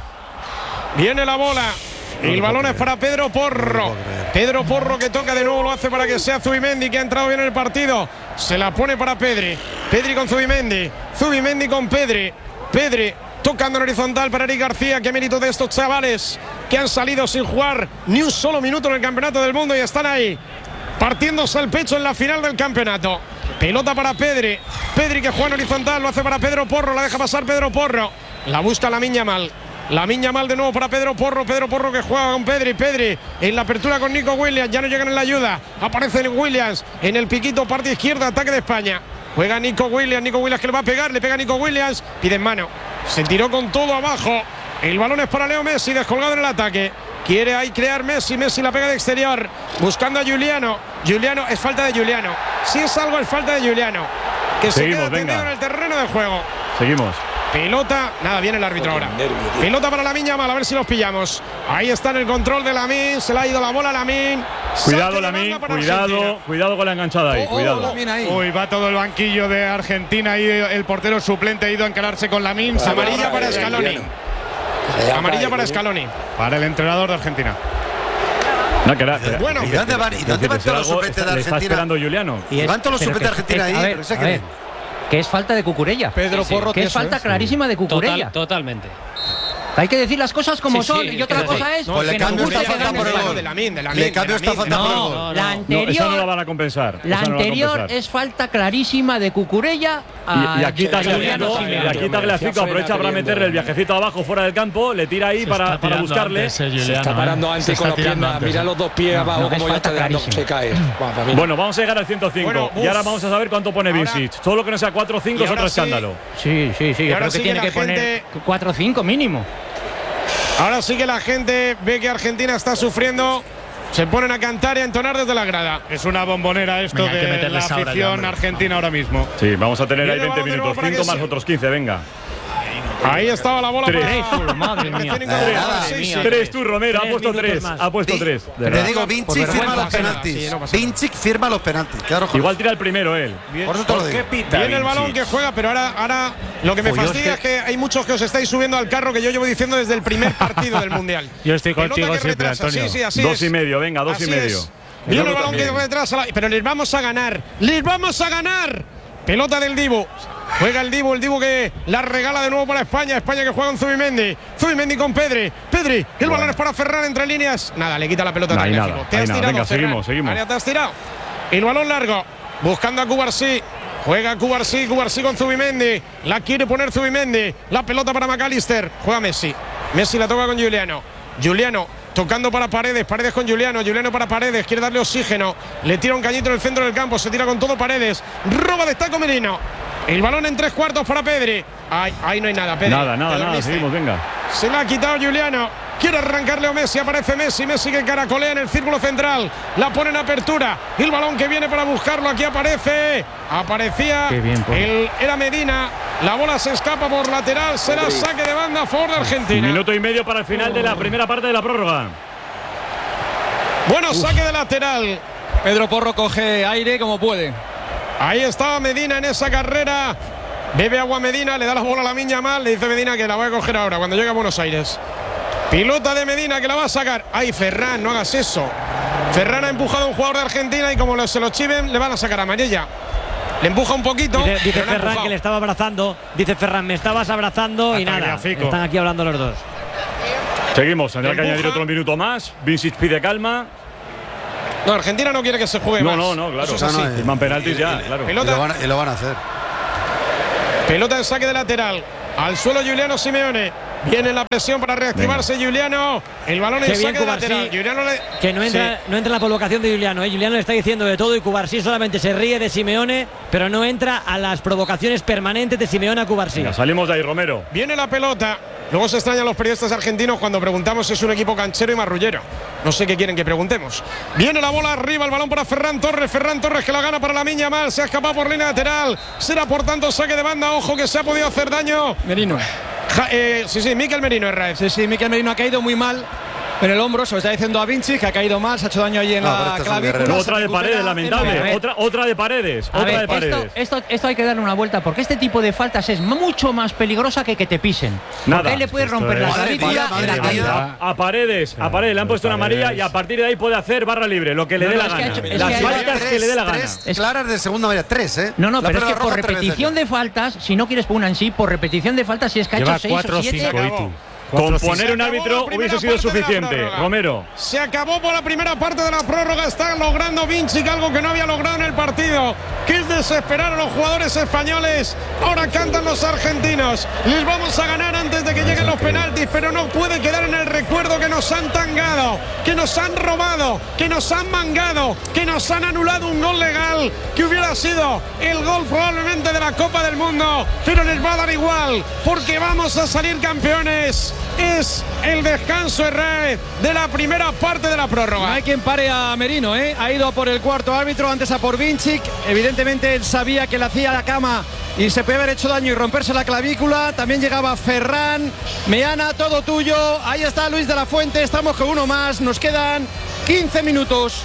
Viene la bola. El balón es para Pedro Porro. Pedro Porro que toca de nuevo, lo hace para que sea Zubimendi, que ha entrado bien en el partido. Se la pone para Pedri. Pedri con Zubimendi. Zubimendi con Pedri. Pedri tocando en horizontal para Eric García. Qué mérito de estos chavales que han salido sin jugar ni un solo minuto en el Campeonato del Mundo y están ahí partiéndose el pecho en la final del campeonato. Pelota para Pedri. Pedri que juega en horizontal, lo hace para Pedro Porro. La deja pasar Pedro Porro. La busca Lamine Yamal. Lamine Yamal de nuevo para Pedro Porro. Pedro Porro que juega con Pedri. Pedri en la apertura con Nico Williams. Ya no llegan en la ayuda. Aparece Williams en el piquito, parte izquierda, ataque de España. Juega Nico Williams. Nico Williams que le va a pegar. Le pega Nico Williams. Pide en mano. Se tiró con todo abajo. El balón es para Leo Messi, descolgado en el ataque. Quiere ahí crear Messi. Messi la pega de exterior. Buscando a Giuliano. Giuliano, es falta de Giuliano. Si es algo, es falta de Giuliano. Que Seguimos, se queda tendido en el terreno de juego. Seguimos. Pelota, nada, viene el árbitro ahora. Pelota para Lamine Yamal, a ver si los pillamos. Ahí está en el control de Lamine, se le ha ido la bola a Lamine. Cuidado, Lamine, cuidado, Argentina. Cuidado con la enganchada ahí, Oh, cuidado. oh, ahí. Uy, va todo el banquillo de Argentina y el portero suplente ha ido a encararse con Lamine. Amarilla para Scaloni. Amarilla para Scaloni. Para el entrenador de Argentina. No, que era, era, Bueno, ¿y dónde van, y dónde van todos los suplentes de Le está Argentina? esperando Juliano. Y es- Van todos los pero suplentes de que- Argentina ahí. a ver, pero sé a que- ver, que es falta de Cucurella. Pedro Porro, que es eso, falta ¿eh? clarísima de Cucurella. Total, totalmente. Hay que decir las cosas como Sí, son. sí, y otra es cosa así. es No, Pues le que nos cambio gusta esta que falta gane por el España. gol. De Lamine, de Lamine, Le cambio de esta Lamine, falta de por el No, gol. no, La no. No, anterior, esa no la van a compensar. la esa no la van a anterior compensar. es falta clarísima de Cucurella a Y, y aquí Juliano Tagliafico, Simeone. y aquí Tagliafico aprovecha para meterle el viajecito abajo fuera del campo, le tira ahí para, para buscarle. Se está parando antes con las piernas. Mira los dos pies abajo no, es como ya falta está dando. clarísima. Se cae. Va, para mí. Bueno, vamos a llegar al ciento cinco. Bueno, y ahora uf. vamos a saber cuánto pone Ahora- Vincic. Todo lo que no sea cuatro o cinco Y es otro ahora sí. escándalo. Sí, sí, sí. Y Yo ahora creo que sí que tiene la que poner gente- cuatro o cinco mínimo. Ahora sí que la gente ve que Argentina está sufriendo. Se ponen a cantar y a entonar desde la grada. Es una bombonera esto Venga, hay que de la meterles ahora ya, afición hombre. argentina ahora mismo. Sí, vamos a tener Viene ahí el veinte balón de nuevo minutos. para cinco que más se- otros quince, venga. Ahí estaba la bola Tres. para Madre mía. Tres, Madre sí, mía. sí. Tres tú, Romero, ha Tres puesto minutos tres. más. Ha puesto Vi- tres. de Te verdad. digo, Por Vinci vergüenza, firma no los pasa nada, penaltis. sí, no pasa nada. Vinci firma los penaltis. Claro, Igual tira el primero él. por eso te lo ¿Por qué digo. pita Viene el Vinci? balón que juega, pero ahora, ahora lo que me Pues yo fastidia es es que hay muchos que os estáis subiendo al carro que yo llevo diciendo desde el primer partido del Mundial. Yo estoy Pelota contigo que siempre, retrasa, Antonio. Sí, sí, así Dos es. y medio, venga, dos Así y medio. es. Viene el Yo balón que también. retrasa, la- pero les vamos a ganar. ¡Les vamos a ganar! Pelota del Dibu. Juega el Dibu, el Dibu que la regala de nuevo para España. España que juega con Zubimendi. Zubimendi con Pedri. Pedri, el balón es para Ferran entre líneas. Nada, le quita la pelota No a hay Tagliafico. nada, Te hay has nada. tirado, Venga, Ferran. seguimos, seguimos. Vale, te has tirado. El balón largo. Buscando a Cubarsí. Juega Cubarsí, Cubarsí con Zubimendi. La quiere poner Zubimendi. La pelota para McAllister. Juega Messi. Messi la toca con Giuliano. Giuliano tocando para Paredes. Paredes con Giuliano. Giuliano para Paredes. Quiere darle oxígeno. Le tira un cañito en el centro del campo. Se tira con todo Paredes. Roba de Taco Merino. El balón en tres cuartos para Pedri. Ay, ahí no hay nada, Pedri. Nada, Te nada, nada. dormiste. Seguimos, venga. Se la ha quitado Giuliano. Quiere arrancarle a Messi. Aparece Messi. Messi que caracolea en el círculo central. La pone en apertura. El balón que viene para buscarlo. Aquí aparece. Aparecía. Qué bien, por- el, era Medina. La bola se escapa por lateral. Será saque de banda a favor de Argentina. Minuto y medio para el final de la primera parte de la prórroga. Bueno, saque de lateral. Pedro Porro coge aire como puede. Ahí estaba Medina en esa carrera. Bebe agua Medina, le da la bola a Lamine Yamal. Le dice Medina que la voy a coger ahora cuando llegue a Buenos Aires. Pilota de Medina que la va a sacar. Ay, Ferran, no hagas eso. Ferran ha empujado a un jugador de Argentina y como se lo chiven, le van a sacar a amarilla. Le empuja un poquito. Dice, dice Ferran que le estaba abrazando. Dice Ferran, me estabas abrazando. Hasta y nada. Grafico. Están aquí hablando los dos. Seguimos, tendrá que añadir otro minuto más. Vincic pide calma. No, Argentina no quiere que se juegue no, más. No, no, claro. Eso es así. No, no, Firman penaltis ya, claro. Pelota. Y lo, van, y lo van a hacer. Pelota en saque de lateral. Al suelo Giuliano Simeone. Viene la presión para reactivarse Venga. Giuliano. El balón en saque de lateral. Giuliano le... Que no entra, sí. no entra en la provocación de Giuliano. ¿eh? Giuliano le está diciendo de todo y Cubarsí solamente se ríe de Simeone, pero no entra a las provocaciones permanentes de Simeone a Cubarsí. Venga, salimos de ahí, Romero. Viene la pelota. Luego se extrañan los periodistas argentinos cuando preguntamos si es un equipo canchero y marrullero. No sé qué quieren que preguntemos. Viene la bola arriba, el balón para Ferran Torres. Ferran Torres que la gana para Lamine Yamal. Se ha escapado por línea lateral. Será por tanto saque de banda. Ojo que se ha podido hacer daño. Merino. Ja, eh, sí, sí, Mikel Merino es Raez. Sí, sí, Mikel Merino ha caído muy mal en el hombro. Se lo está diciendo a Vinci, que ha caído mal, se ha hecho daño allí en no, la clavícula. Otra de Paredes, lamentable. Otra, otra de Paredes. A otra ver, de Paredes. Esto, esto, esto hay que darle una vuelta porque este tipo de faltas es mucho más peligrosa que que te pisen. Nada. Porque ahí le puedes romper la clavícula en la caída. A Paredes, a Paredes le han puesto una amarilla y a partir de ahí puede hacer barra libre, lo que le no, dé no, la gana. Hecho, Las que faltas que, que le dé la gana. Tres claras de segunda amarilla, tres, ¿eh? No, no, pero es que por repetición de faltas, si no quieres una en sí, por repetición de faltas, si es que ha hecho seis o siete. Con poner un árbitro hubiese sido suficiente, Romero. Se acabó por la primera parte de la prórroga. Está logrando Vinci algo que no había logrado en el partido, que es desesperar a los jugadores españoles. Ahora cantan los argentinos. Les vamos a ganar antes de que lleguen los penaltis, pero no puede quedar en el recuerdo que nos han tangado, que nos han robado, que nos han mangado, que nos han anulado un gol legal, que hubiera sido el gol probablemente de la Copa del Mundo, pero les va a dar igual, porque vamos a salir campeones. Es el descanso Herrera de la primera parte de la prórroga. No hay quien pare a Merino, ¿eh? Ha ido a por el cuarto árbitro, antes a por Vinci. Evidentemente él sabía que le hacía la cama y se puede haber hecho daño y romperse la clavícula. También llegaba Ferran. Meana, todo tuyo. Ahí está Luis de la Fuente. Estamos con uno más. Nos quedan quince minutos.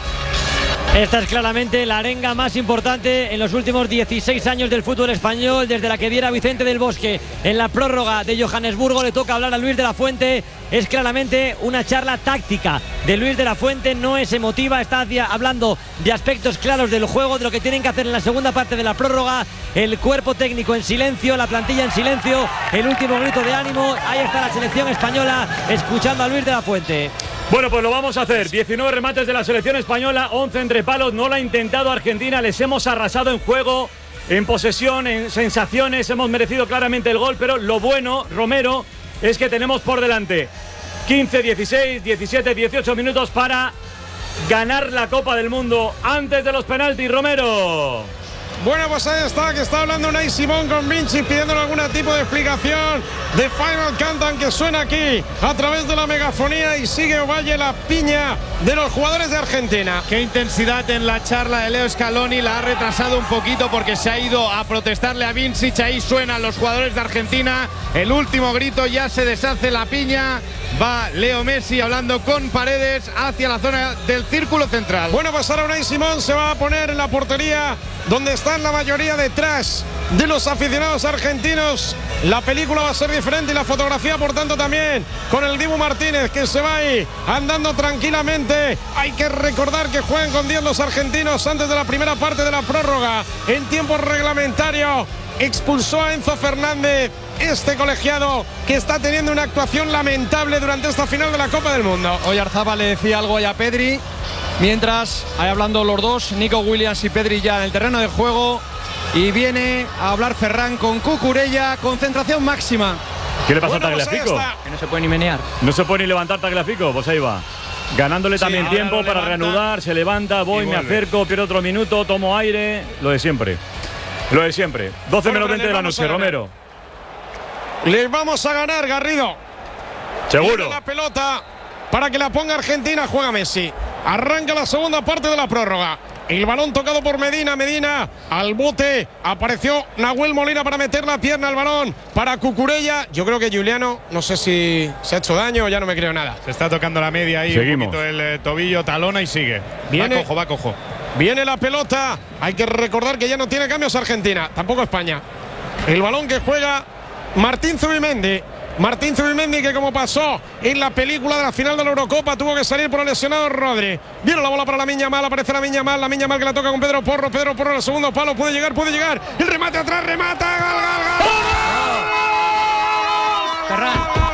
Esta es claramente la arenga más importante en los últimos dieciséis años del fútbol español, desde la que diera Vicente del Bosque en la prórroga de Johannesburgo. Le toca hablar a Luis de la Fuente. Es claramente una charla táctica de Luis de la Fuente, no es emotiva, está hablando de aspectos claros del juego, de lo que tienen que hacer en la segunda parte de la prórroga. El cuerpo técnico en silencio, la plantilla en silencio, el último grito de ánimo. Ahí está la selección española escuchando a Luis de la Fuente. Bueno, pues lo vamos a hacer. diecinueve remates de la selección española, once entre palos. No lo ha intentado Argentina. Les hemos arrasado en juego, en posesión, en sensaciones. Hemos merecido claramente el gol, pero lo bueno, Romero, es que tenemos por delante quince, dieciséis, diecisiete, dieciocho minutos para ganar la Copa del Mundo antes de los penaltis, Romero. Bueno, pues ahí está, que está hablando Unai Simón con Vinci, pidiéndole algún tipo de explicación de Final Countdown que suena aquí a través de la megafonía, y sigue Ovalle la piña de los jugadores de Argentina. Qué intensidad en la charla de Leo Scaloni, la ha retrasado un poquito porque se ha ido a protestarle a Vinci. Ahí suenan los jugadores de Argentina, el último grito, ya se deshace la piña. Va Leo Messi hablando con Paredes hacia la zona del círculo central. Bueno, pues ahora Unai Simón se va a poner en la portería, donde están la mayoría detrás de los aficionados argentinos. La película va a ser diferente y la fotografía, por tanto, también, con el Dibu Martínez, que se va ahí andando tranquilamente. Hay que recordar que juegan con diez los argentinos antes de la primera parte de la prórroga. En tiempo reglamentario expulsó a Enzo Fernández, este colegiado que está teniendo una actuación lamentable durante esta final de la Copa del Mundo. Hoy Arzaba le decía algo a Pedri, mientras, ahí hablando los dos, Nico Williams y Pedri ya en el terreno de juego, y viene a hablar Ferran con Cucurella. Concentración máxima. ¿Qué le pasa bueno, a Tagliafico? Pues que no se puede ni menear. No se puede ni levantar Tagliafico, pues ahí va. Ganándole sí, también tiempo para reanudar, se levanta, voy, me acerco, pierdo otro minuto, tomo aire, lo de siempre. Lo de siempre. doce menos veinte de la noche, Romero. Les vamos a ganar, Garrido. Seguro. Viene la pelota para que la ponga Argentina, juega Messi. Arranca la segunda parte de la prórroga. El balón tocado por Medina. Medina al bote. Apareció Nahuel Molina para meter la pierna al balón para Cucurella. Yo creo que Giuliano, no sé si se ha hecho daño o ya no me creo nada. Se está tocando la media ahí. Seguimos. Un poquito el eh, tobillo, talona y sigue. Viene, va cojo, va cojo. Viene la pelota. Hay que recordar que ya no tiene cambios Argentina. Tampoco España. El balón que juega Martín Zubimendi. Martín Zubimendi, que como pasó en la película de la final de la Eurocopa, tuvo que salir por el lesionado Rodri. Viene la bola para Lamine Yamal, aparece Lamine Yamal, Lamine Yamal que la toca con Pedro Porro, Pedro Porro en el segundo palo, puede llegar, puede llegar, el remate atrás, remata, gal, gal, gal. Ferran.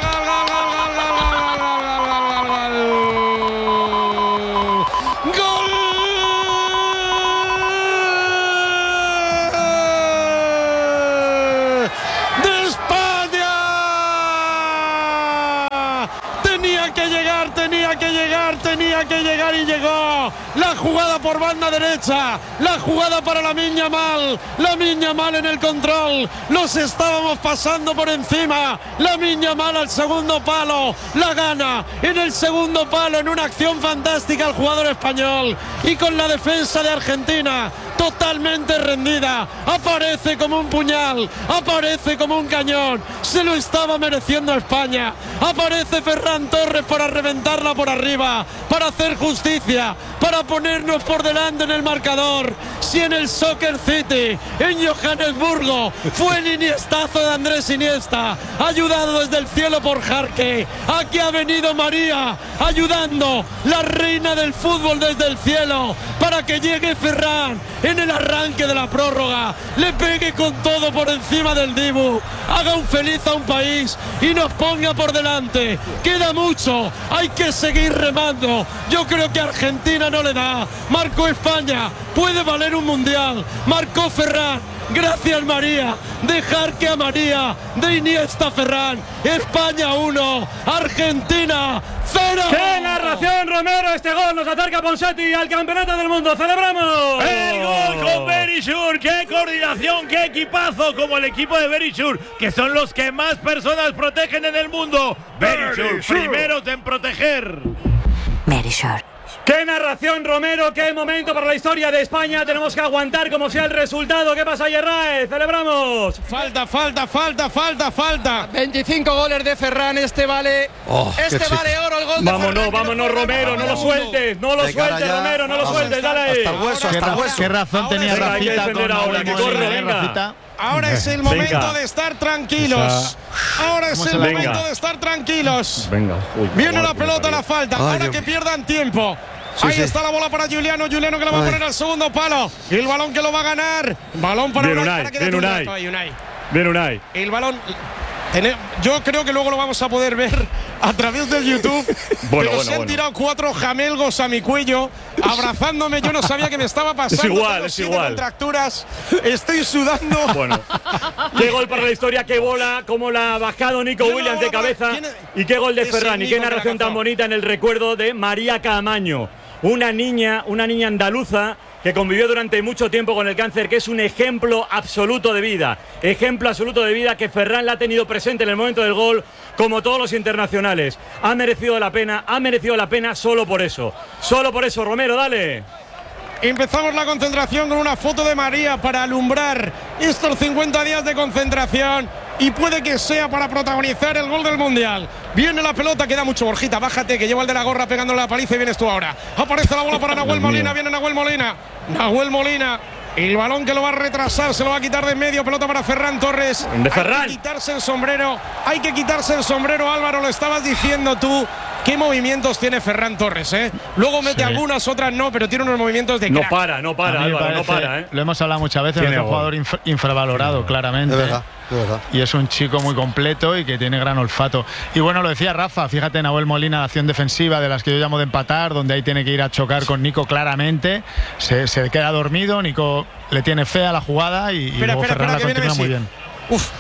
Tenía que llegar y llegó. La jugada por banda derecha. La jugada para Lamine Yamal. Lamine Yamal en el control. Los estábamos pasando por encima. Lamine Yamal al segundo palo. La gana en el segundo palo en una acción fantástica el jugador español. Y con la defensa de Argentina totalmente rendida. Aparece como un puñal. Aparece como un cañón. Se lo estaba mereciendo España. Aparece Ferran Torres para reventarla por arriba. Para hacer justicia. Para ponernos por delante en el marcador. Si en el Soccer City, en Johannesburgo, fue el iniestazo de Andrés Iniesta, ayudado desde el cielo por Jarque. Aquí ha venido María, ayudando, la reina del fútbol desde el cielo, para que llegue Ferran en el arranque de la prórroga, le pegue con todo por encima del Dibu, haga un feliz a un país y nos ponga por delante. Queda mucho, hay que seguir remando. Yo creo que Argentina no le da. Marcó España, puede valer un mundial. Marcó Ferran, gracias María. Dejar que a María, de Iniesta Ferran. España uno, Argentina cero. ¡Qué narración, Romero! Este gol nos acerca a Ponseti al campeonato del mundo. ¡Celebramos! ¡El gol con Verisure! ¡Qué coordinación, qué equipazo! Como el equipo de Verisure, que son los que más personas protegen en el mundo. Verisure, primeros en proteger. Verisure. ¡Qué narración, Romero! ¡Qué momento para la historia de España! Tenemos que aguantar como sea el resultado. ¿Qué pasa, Yerraez? ¡Celebramos! Falta, falta, falta, falta, falta. veinticinco goles de Ferran. Este vale. Oh, este vale oro el gol de vámonos, Ferran. Vámonos, Romero. No lo sueltes. No lo sueltes, Romero. No lo sueltes. Dale ahí. Hasta el hueso, hasta el hueso. ¿Qué razón tenía Venga, hay que Rafita defender con ahora, que corre, venga. Ahora es el momento Venga. de estar tranquilos. Ahora es el Venga. momento de estar tranquilos. Venga. Uy, Viene guau, la pelota, qué la falta. Ay, Ahora Dios que mío. pierdan tiempo. Sí, Ahí sí. está la bola para Juliano. Juliano que la va a Ay. poner al segundo palo. El balón que lo va a ganar. Balón para Bien, Unai. Unai, Para que bien, dé un Unai. rato ahí, Unai. Bien, Unai. El balón. Tene- Yo creo que luego lo vamos a poder ver a través del YouTube. Bueno, pero bueno, se han bueno. tirado cuatro jamelgos a mi cuello, abrazándome. Yo no sabía que me estaba pasando. Es igual, Tengo es siete igual. contracturas. Estoy sudando. Bueno, qué gol para la historia, qué bola, cómo la ha bajado Nico Yo no Williams de bola para- cabeza. ¿quién es? Y qué gol de Ese Ferran, y Nico qué que la narración tan cazó. bonita en el recuerdo de María Caamaño. Una niña, una niña andaluza que convivió durante mucho tiempo con el cáncer, que es un ejemplo absoluto de vida. Ejemplo absoluto de vida que Ferran la ha tenido presente en el momento del gol, como todos los internacionales. Ha merecido la pena, ha merecido la pena solo por eso. Solo por eso, Romero, dale. Empezamos la concentración con una foto de María para alumbrar estos cincuenta días de concentración y puede que sea para protagonizar el gol del Mundial. Viene la pelota, queda mucho, Borjita, bájate, que lleva el de la gorra pegándole la paliza y vienes tú ahora. Aparece la bola para Nahuel Molina, viene Nahuel Molina. Nahuel Molina, el balón que lo va a retrasar, se lo va a quitar de en medio, pelota para Ferran Torres. De Ferran. Hay que quitarse el sombrero, hay que quitarse el sombrero, Álvaro, lo estabas diciendo tú. ¿Qué movimientos tiene Ferran Torres, eh? Luego mete Sí. algunas, otras no, pero tiene unos movimientos de No crack. para, no A para, mí me Álvaro, no parece- para, ¿eh? Lo hemos hablado muchas veces, es Tiene un gol. jugador inf- infravalorado, claramente. De verdad, de verdad. Y es un chico muy completo y que tiene gran olfato. Y bueno, lo decía Rafa, fíjate, Nahuel Molina, la acción defensiva de las que yo llamo de empatar, donde ahí tiene que ir a chocar con Nico claramente. Se, se queda dormido, Nico le tiene fea la jugada y, y Espera, luego espera, Ferran espera, la que viene continúa muy Messi. bien. Uf.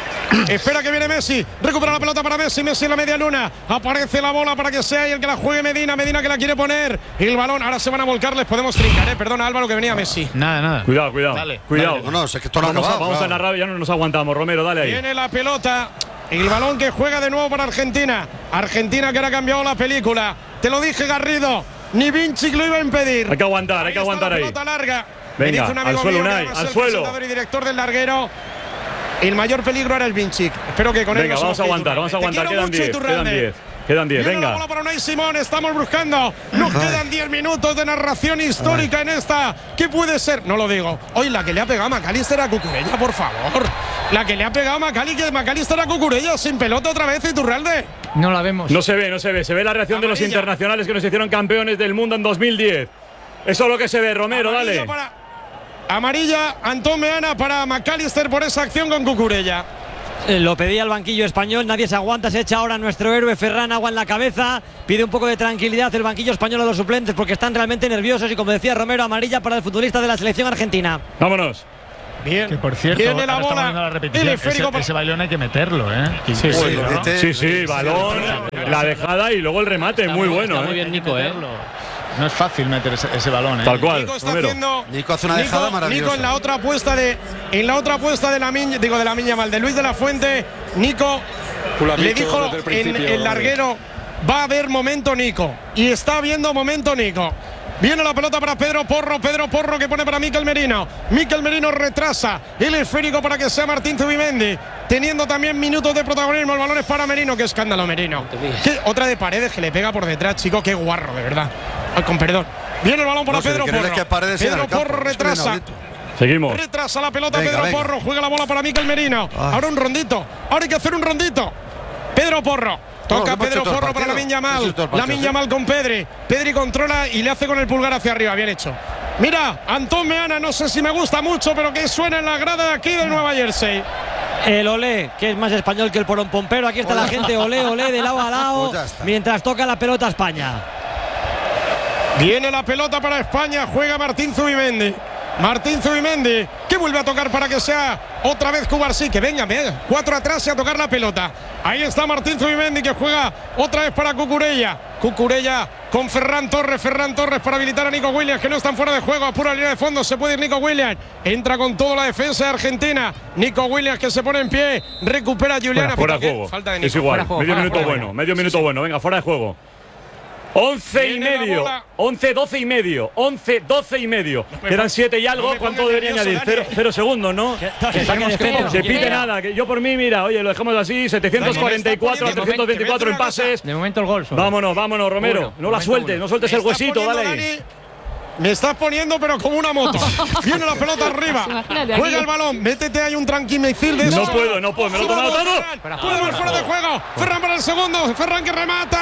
Espera que viene Messi, recupera la pelota para Messi, Messi en la media luna, aparece la bola para que sea y el que la juegue Medina, Medina que la quiere poner, el balón, ahora se van a volcar, les podemos trincar, eh, perdona Álvaro que venía Messi. Nada, nada. Cuidado, cuidado. Dale, cuidado. dale. No, no, es que esto no ha Vamos, a, acabado, vamos a claro. narrar, ya no nos aguantamos, Romero, dale ahí. Viene la pelota, el balón que juega de nuevo para Argentina, Argentina que ahora ha cambiado la película, te lo dije Garrido, ni Vinci lo iba a impedir. Hay que aguantar, hay que Ahí está aguantar la ahí. pelota larga. Venga, Me dice un amigo al suelo, mío que Unai, además al es el suelo. presentador y director del larguero. El mayor peligro era el Vinci. Espero que con él Venga, no se vamos a nos quede aguantar, Iturralde. vamos a aguantar, Te quedan quiero diez, mucho, quedan Iturralde. diez. Quedan diez, Viene venga. la bola para Unai Simón, estamos buscando. Nos quedan diez minutos de narración histórica en esta. ¿Qué puede ser? No lo digo. Hoy la que le ha pegado a McAllister a Cucurella, por favor. La que le ha pegado a McAllister a Cucurella sin pelota otra vez, Iturralde. No la vemos. No se ve, no se ve. Se ve la reacción de los internacionales que nos hicieron campeones del mundo en dos mil diez. Eso es lo que se ve, Romero, Amarilla dale. Para, amarilla, Antón Meana para McAllister por esa acción con Cucurella. Eh, lo pedía el banquillo español, nadie se aguanta, se echa ahora nuestro héroe Ferran agua en la cabeza, pide un poco de tranquilidad el banquillo español a los suplentes porque están realmente nerviosos y como decía Romero, amarilla para el futbolista de la selección argentina. Vámonos. Bien. Que por cierto, Viene la ahora estamos bola. viendo la repetición. El Ese, esférico para- ese bailón hay que meterlo, ¿eh? Sí, sí, Sí, ¿no? este- sí, sí, balón, la dejada y luego el remate, Está muy muy- bueno. está muy ¿eh? bien Nico, ¿eh? No es fácil meter ese, ese balón, ¿eh? Tal cual, Nico está Romero. haciendo. Nico hace una dejada Nico, maravillosa. Nico en la otra apuesta de. En la otra apuesta de la Miña, digo de la Miña Mal, de Luis de la Fuente, Nico Tú lo has le dicho dijo desde el en principio, el larguero: va a haber momento Nico. Y está habiendo momento Nico. Viene la pelota para Pedro Porro, Pedro Porro que pone para Mikel Merino. Mikel Merino retrasa el esférico para que sea Martín Zubimendi, teniendo también minutos de protagonismo. El balón es para Merino, qué escándalo Merino. ¿Qué? Otra de Paredes que le pega por detrás, chico, qué guarro, de verdad. Ay, con perdón. Viene el balón para No, si Pedro lo que no Porro. es que Paredes siga en Pedro el campo, Porro es que retrasa. inaudito. Seguimos. Retrasa la pelota Venga, Pedro venga. Porro, juega la bola para Mikel Merino. Ah. Ahora un rondito, ahora hay que hacer un rondito. Pedro Porro, toca No, hemos Pedro hecho todo el Porro para la partido. Miña Hemos Mal. hecho todo el La partido, Miña sí. Mal con Pedri. Pedri controla y le hace con el pulgar hacia arriba, bien hecho. Mira, Antón Meana, no sé si me gusta mucho, pero que suena en la grada de aquí de Nueva Jersey. El olé, que es más español que el porón pompero, aquí está la gente, olé, olé, de lado a lado, Pues ya está. mientras toca la pelota España. Viene la pelota para España, juega Martín Zubimendi. Martín Zubimendi, que vuelve a tocar para que sea otra vez Cubarsí, que venga, venga, cuatro atrás y a tocar la pelota. Ahí está Martín Zubimendi que juega otra vez para Cucurella. Cucurella con Ferran Torres, Ferran Torres para habilitar a Nico Williams, que no están fuera de juego, a pura línea de fondo, se puede ir Nico Williams. Entra con toda la defensa de Argentina. Nico Williams que se pone en pie, recupera a Juliana. Fuera, fuera de Falta- juego. Falta de Nico. Es igual, Fuera de juego, medio fuera, minuto fuera, bueno, fuera. medio minuto bueno. Venga, fuera de juego. once y Viene la medio. bola. once, doce y medio. once, doce y medio. me Quedan pon- siete y no algo. me ¿Cuánto pongas debería nervioso, añadir? Cero, Dani. cero segundos, ¿no? Que saque de centro. Se pide nada. Que yo por mí, mira, oye, lo dejamos así. setecientos cuarenta y cuatro a Dani, trescientos veinticuatro en momento, que me pases. De momento el gol solo. Vámonos, vámonos, Romero. Uno, No la momento sueltes, uno. no sueltes Me el estás huesito, poniendo, dale ahí. Dani, me estás poniendo, pero como una moto. Viene la pelota arriba. Imagínate Juega aquí. el balón. Métete ahí un tranquimicil de No eso. puedo, no puedo, me lo he Vamos, tomado todo. Ferran. Puede ver fuera de juego. Ferran para el segundo. Ferran que remata.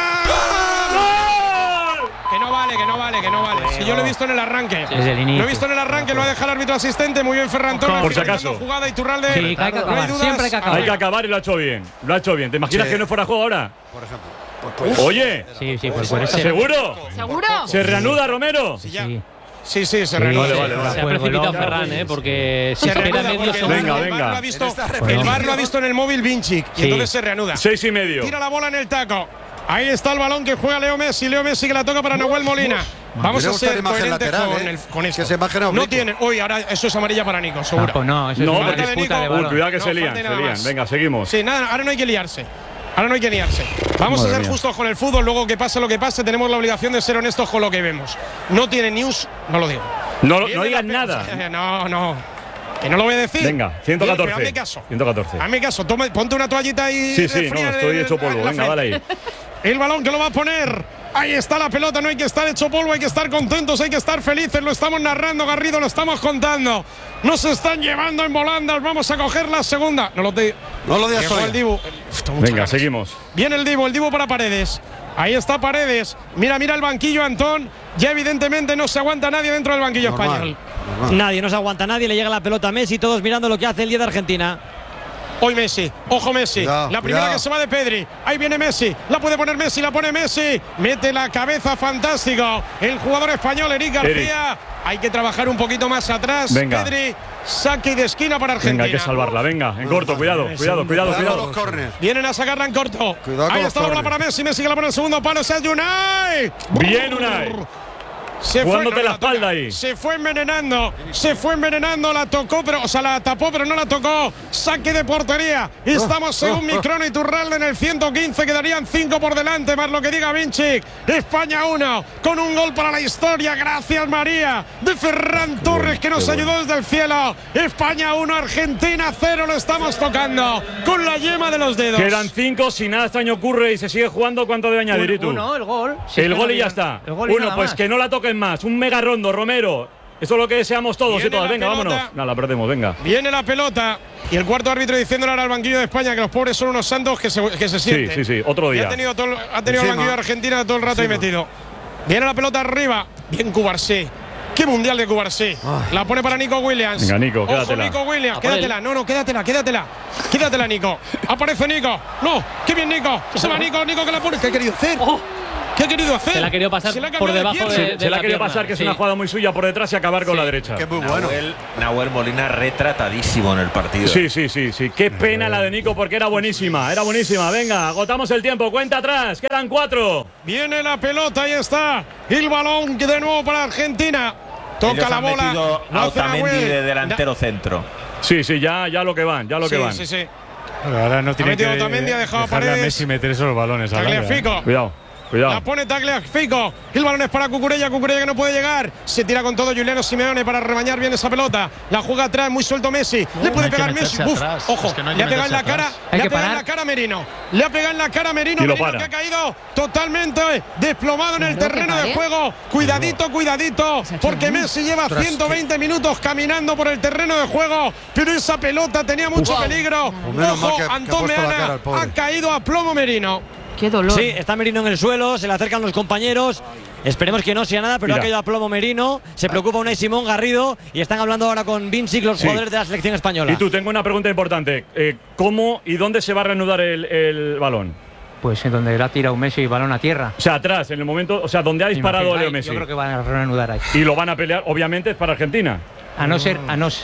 Que no vale, que no vale, que no vale. Si yo lo he visto en el arranque. Desde el inicio. Lo he visto en el arranque, lo ha dejado el árbitro asistente. Muy bien, Ferran Torres. Por si finalizando acaso. Jugada Iturralde. Sí, que hay que No acabar, dudas. siempre hay que acabar. Hay que acabar y lo ha hecho bien. Lo ha hecho bien. ¿Te imaginas Sí. que no fuera juego ahora? Por ejemplo. Oye, Sí, sí, pues por eso. ¿seguro? ¿Seguro? ¿Se reanuda, Romero? Sí, ya. Sí. Sí, sí, se Sí, reanuda. Vale, vale, vale. Se ha Juego, precipitado loco. Ferran, ¿eh? Porque si Se espera reanuda medio porque el segundo. Venga, VAR- el venga. VAR lo ha visto- En esta el repetición. VAR lo ha visto en el móvil Vinicic y Sí. entonces se reanuda. Seis y medio. Tira la bola en el taco. Ahí está el balón que juega Leo Messi. Leo Messi que la toca para Nahuel Molina. Vamos Me a gusta la ser imagen coherentes lateral, con, ¿eh? el, con Que esto. esa imagen es no oblicuo. tiene. Uy, ahora eso es amarilla para Nico, seguro. Ah, pues no, eso No, es una porque- disputa de Uy, balón. cuidado que No, se lían, falta y se nada lían. más. Venga, seguimos. Sí, nada, ahora no hay que liarse. Ahora no hay que liarse. Vamos Madre a ser mía. justos con el fútbol. Luego que pase lo que pase, tenemos la obligación de ser honestos con lo que vemos. No tiene news, no lo digo. No, no Viene digas la- nada. No, no. Que no lo voy a decir. Venga, ciento Pero catorce. hazme caso. ciento catorce. Hazme caso. Toma, ponte una toallita ahí. Sí, de sí, no, fría estoy en- hecho polvo. en la Venga, dale frente. ahí. El balón que lo va a poner. Ahí está la pelota, no hay que estar hecho polvo, hay que estar contentos, hay que estar felices. Lo estamos narrando, Garrido, lo estamos contando. Nos están llevando en volandas, vamos a coger la segunda. No lo, te, No lo digas Llegó el todavía. Dibu. Uf, tengo muchas Venga, ganas. seguimos. Viene el Dibu, el Dibu para Paredes. Ahí está Paredes. Mira, mira el banquillo, Antón. Ya evidentemente no se aguanta nadie dentro del banquillo Normal, español. normal. Nadie, no se aguanta nadie, le llega la pelota a Messi, todos mirando lo que hace el día de Argentina. Hoy Messi, ojo Messi, Cuidado, la primera cuidado. que se va de Pedri, ahí viene Messi, la puede poner Messi, la pone Messi, mete la cabeza, fantástico, el jugador español Eric García, hay que trabajar un poquito más atrás, Venga. Pedri, saque de esquina para Argentina. Venga, hay que salvarla. Venga, en corto, cuidado, cuidado, cuidado, Cuidado con cuidado. los córners. Vienen a sacarla en corto, Cuidado con ahí los está la bola córners. para Messi, Messi que la pone en el segundo palo, Sergio Unai. Bien, Unai. Se jugándote fue, no, la espalda toca. ahí. Se fue envenenando, se fue envenenando, la tocó, pero, o sea, la tapó, pero no la tocó. Saque de portería. Estamos según mi crono y Turralde en el ciento quince, quedarían cinco por delante, más lo que diga Vinci. España uno, con un gol para la historia, gracias María, de Ferran Torres, que nos ayudó desde el cielo. España uno, Argentina cero, lo estamos tocando con la yema de los dedos. Quedan cinco, si nada extraño ocurre y se sigue jugando, ¿cuánto debe añadir? ¿Y tú? Uno, el gol. Sí, el gol y ya está. Uno, pues que no la toquen más. Un mega rondo, Romero. Eso es lo que deseamos todos y todas. Venga, pelota. vámonos. No, la perdemos, venga. Viene la pelota y el cuarto árbitro diciéndole ahora al banquillo de España que los pobres son unos santos que se, que se sienten. Sí, sí, sí, otro día. Y ha tenido, todo, ha tenido el banquillo de Argentina todo el rato Encima. ahí metido. Viene la pelota arriba. Bien Cubarsí. ¡Qué mundial de Cubarsí! La pone para Nico Williams. Venga, Nico, quédatela. Ojo, Nico Williams, quédatela. No, no, quédatela, quédatela. Quédatela, Nico. Aparece Nico. No, qué bien, Nico. Se va Nico, Nico que la pone. ¿Qué ha querido hacer? Oh. ¿Qué ha querido hacer? Se la ha querido pasar por debajo de, de, de Se la ha ha querido pasar, que es sí. una jugada muy suya por detrás y acabar con sí. la derecha. Que muy bueno. Nahuel, Nahuel Molina retratadísimo en el partido. Sí, sí, sí, sí. Qué pena la de Nico porque era buenísima, era buenísima. Venga, agotamos el tiempo, cuenta atrás, quedan cuatro. Viene la pelota, ahí está. El balón de nuevo para Argentina. Toca Ellos la han bola. metido a Otamendi de delantero centro. Sí, sí, ya, ya lo que van, ya lo sí, que van. Sí, sí, Bueno, ahora no tiene que Otamendi, ha dejado dejarle a Messi meter esos balones. Tagliafico. Cuidado. Cuidado. La pone Tagliafico. El balón es para Cucurella. Cucurella que no puede llegar. Se tira con todo Juliano Simeone para rebañar bien esa pelota. La juega atrás, muy suelto Messi. Le puede no pegar Messi. Uf, ojo, es que no le ha pegado en la cara. Le ha pegado en la cara a Merino. Le ha pegado en la cara a Merino. Y lo Merino para. que ha caído totalmente desplomado en el terreno de juego. Cuidadito, cuidadito. Porque Messi lleva ciento veinte minutos caminando por el terreno de juego. Pero esa pelota tenía mucho Uf. peligro. Ojo, Antón Meana ha caído a plomo Merino. Qué dolor. Sí, está Merino en el suelo, se le acercan los compañeros. Esperemos que no sea nada, pero Mira. ha caído a plomo Merino. Se preocupa Unai Simón Garrido y están hablando ahora con Vinci, los sí. jugadores de la selección española. Y tú, tengo una pregunta importante. Eh, ¿Cómo y dónde se va a reanudar el, el balón? Pues en donde le ha tirado Messi balón a tierra. O sea, atrás, en el momento, o sea, donde ha disparado Leo Messi. Yo creo que van a reanudar ahí. Y lo van a pelear, obviamente, es para Argentina. A no ser, a no ser.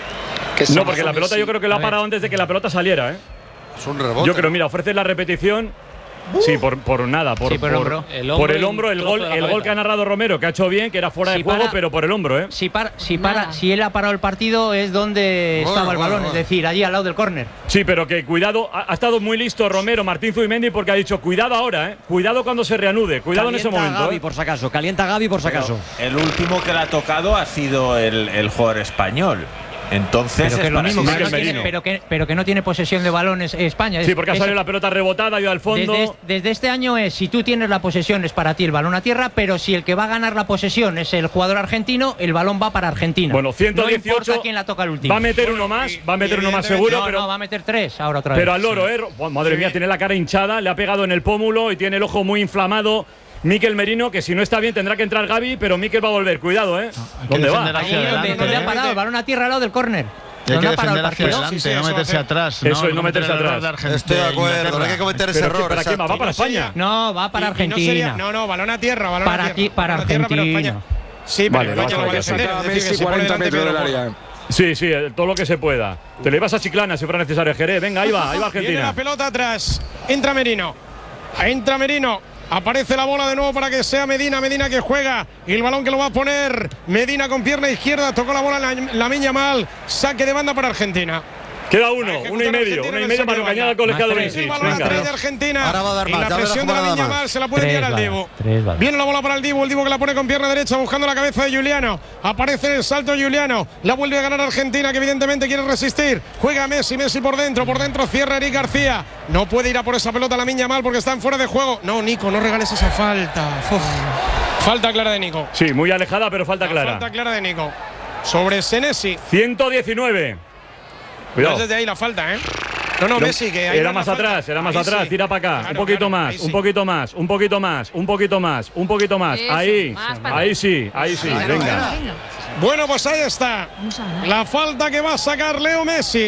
No, porque la pelota yo creo que lo ha parado antes de que la pelota saliera, ¿eh? Es un rebote. Yo creo, mira, ofrece la repetición. Uh. Sí, por, por nada, por, sí, por, por, el hombro. El por el hombro, el gol, el gol que ha narrado Romero, que ha hecho bien, que era fuera si de juego, para, pero por el hombro, ¿eh? Si para, si para, si él ha parado el partido es donde bueno, estaba el balón, bueno, bueno. es decir, allí al lado del córner. Sí, pero que cuidado, ha, ha estado muy listo Romero, Martín Zubimendi, porque ha dicho cuidado ahora, ¿eh? Cuidado cuando se reanude, cuidado calienta en ese momento. Gavi, ¿eh? por si acaso, calienta Gavi por si acaso. El último que le ha tocado ha sido el, el jugador español. Entonces, pero que, es lo mismo, que, no tiene, pero, que, pero que no tiene posesión de balones España. Es, sí, porque ha es, salido la pelota rebotada, ha ido al fondo. Desde, desde este año es, si tú tienes la posesión es para ti el balón a tierra, pero si el que va a ganar la posesión es el jugador argentino, el balón va para Argentina. Bueno, ciento dieciocho. No importa quién la toca el último. Va a meter uno más, va a meter uno más seguro. No, pero, no, va a meter tres ahora otra vez. Pero al loro, ¿eh? Oh, madre sí. mía, tiene la cara hinchada, le ha pegado en el pómulo y tiene el ojo muy inflamado. Mikel Merino, que si no está bien tendrá que entrar Gavi, pero Mikel va a volver, cuidado, ¿eh? No, ¿Dónde va? Ahí donde, donde ha parado el balón a tierra al lado del córner. Y hay que defender hacia adelante, sí, sí, no meterse atrás. Eso no, es, no meterse atrás. Estoy de acuerdo, no hay que cometer ese error. ¿Para quién va? ¿Va para España? No, va para y, Argentina. Y no, sería, no, no, balón a tierra, balón para a tierra. Ti, para balón Argentina. A tierra, pero sí, vale, pero España lo va a defender. Messi cuarenta metros del área. Sí, sí, todo lo que se pueda. Te le ibas a Chiclana si fuera necesario, Jerez. Venga, ahí va, ahí va Argentina. Viene la pelota atrás. Entra Merino. Entra Merino. Aparece la bola de nuevo para que sea Medina. Medina que juega. Y el balón que lo va a poner Medina con pierna izquierda. Tocó la bola Lamine Yamal. Saque de banda para Argentina. Queda uno, uno y medio, uno y medio para engañar al colegiado Vinci. Venga. De Argentina. Ahora va a dar más. Y la presión de Lamine Yamal se la puede enviar al Dibu. Viene la bola para el Dibu, el Dibu que la pone con pierna derecha buscando la cabeza de Juliano. Aparece en el salto Juliano. La vuelve a ganar Argentina, que evidentemente quiere resistir. Juega Messi, Messi por dentro, por dentro cierra Eric García. No puede ir a por esa pelota Lamine Yamal porque están fuera de juego. No, Nico, no regales esa falta. Uf. Falta clara de Nico. Sí, muy alejada, pero falta clara. Falta clara de Nico. Sobre Senesi. ciento diecinueve. Cuidado. No es desde ahí la falta, ¿eh? No, no, Messi, que ahí era no más falta. atrás, era más ahí atrás, sí. tira para acá, Claro, un poquito claro, más, sí. un poquito más, un poquito más, un poquito más, un poquito más, Eso, ahí, más ahí sí, ahí sí, Claro, venga. claro. Bueno, pues ahí está. La falta que va a sacar Leo Messi.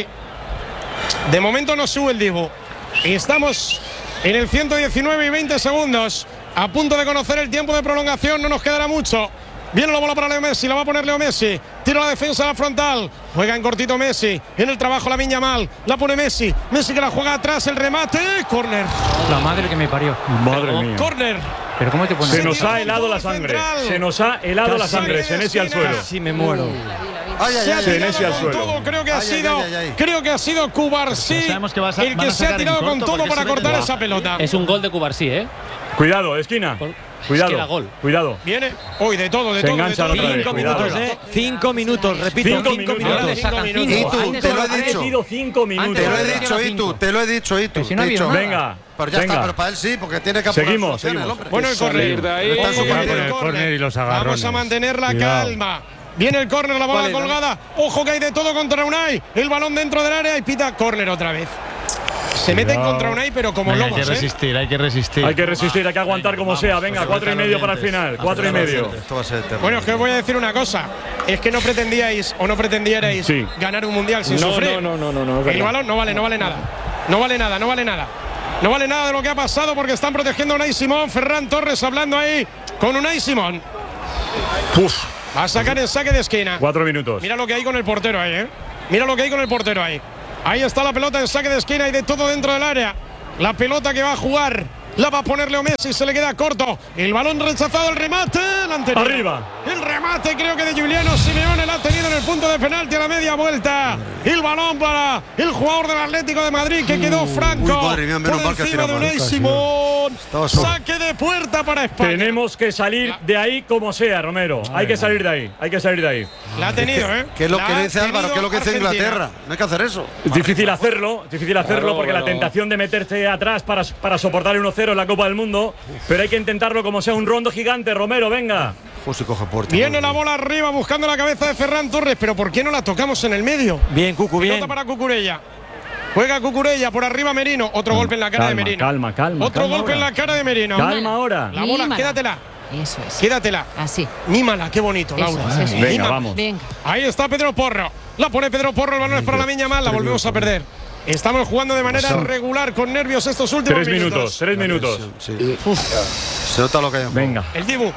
De momento no sube el Dibu. Y estamos en el ciento diecinueve y veinte segundos. A punto de conocer el tiempo de prolongación, no nos quedará mucho. Viene la bola para Leo Messi, la va a poner Leo Messi. Tira la defensa a la frontal. Juega en cortito Messi. En el trabajo Lamine Yamal. La pone Messi. Messi que la juega atrás, el remate. Córner. La madre que me parió. Madre mía. Córner. Pero ¿cómo te pones Se así? nos ha helado la sangre. Se nos ha helado la sangre. Senesi al suelo. Casi me muero. Ay, ay, ay, Senesi al con suelo. todo, creo que ha Ay, ay, sido, ay, ay. creo que ha sido Cubarsí sabemos que vas a- el van que a se ha sacar en tirado con corto todo porque para se ve cortar que- esa pelota. Es un gol de Cubarsí, ¿eh? Cuidado, de esquina. Por- Cuidado. Es que era gol. Cuidado. Viene, hoy de todo, de Se todo. de enganchan todo. otra vez. Cinco Cuidado. minutos, ¿eh? Cinco minutos, repito. Cinco Cinco minutos. minutos. Ahora sacan cinco. Y tú, Antes te lo solo he había dicho. metido cinco minutos. Te lo he Antes dicho, era y tú, cinco. te lo he dicho, y tú. Pero si no ha Te he habido dicho, nada. Venga. Pero ya venga. está, pero para él sí, porque tiene que apurar Seguimos, soluciones, seguimos. el hombre. Bueno, el córner. de ahí. Ojo Está que súper viene bien. el córner y los Vamos agarrones. a mantener la Cuidado. calma. Viene el córner, la bola Vale, colgada. Ojo que hay de todo contra Unai. El balón dentro del área y pita córner otra vez. Se meten Cuidado. contra Unai, pero como Venga, hay lobos, que ¿eh? resistir, hay que resistir. Hay que resistir, hay que aguantar como sea. Venga, cuatro y medio para el final. Cuatro y medio. Esto va a ser terrible. Bueno, es que os voy a decir una cosa. Es que no pretendíais o no pretendierais Sí. ganar un mundial sin No, sufrir. no, no, no, no, es El verdad. balón no vale, no vale nada. No vale nada, no vale nada. No vale nada de lo que ha pasado porque están protegiendo a Unai Simón. Ferran Torres hablando ahí con Unai Simón. Va a sacar el saque de esquina. Cuatro minutos. Mira lo que hay con el portero ahí, ¿eh? Mira lo que hay con el portero ahí. Ahí está la pelota en saque de esquina y de todo dentro del área. La pelota que va a jugar la va a poner Leo Messi, se le queda corto. El balón rechazado, el remate. El anterior. Arriba. El remate creo que de Giuliano Simeone, la ha tenido en el punto de penalti a la media vuelta. El balón para el jugador del Atlético de Madrid que quedó franco. Uy, madre mía, menos por mal que ha encima tirado de Unai mal. Simón. Estaba solo. Saque de puerta para España. Tenemos que salir de ahí como sea, Romero. Hay que salir de ahí. Hay que salir de ahí. La ha tenido, ¿eh? ¿Qué es lo La que ha dice Álvaro? tenido ¿Qué es lo que dice Argentina. Inglaterra? No hay que hacer eso. Es difícil hacerlo, es difícil hacerlo Claro, porque la pero- tentación de meterse atrás para, para soportar el uno cero en la Copa del Mundo, pero hay que intentarlo como sea un rondo gigante, Romero, venga. José coge puerta. Viene la bola arriba buscando la cabeza de Ferran Torres, pero ¿por qué no la tocamos en el medio? Bien, Cucu, bien. Pelota para Cucurella. Juega Cucurella por arriba Merino. Otro golpe en la cara calma, de Merino. calma, calma, Otro calma golpe ahora. en la cara de Merino. Calma ahora. La bola, Mímala. quédatela. Eso es. Quédatela. Así. Mímala, qué bonito, Eso Laura. es, eso es. Venga, Mímala. vamos. Venga. Ahí está Pedro Porro. La pone Pedro Porro, el balón es para la Miña Mal, la volvemos a perder. Estamos jugando de manera regular con nervios estos últimos Tres minutos, tres minutos. Sí. Se nota lo que hay. Venga. El Dibu.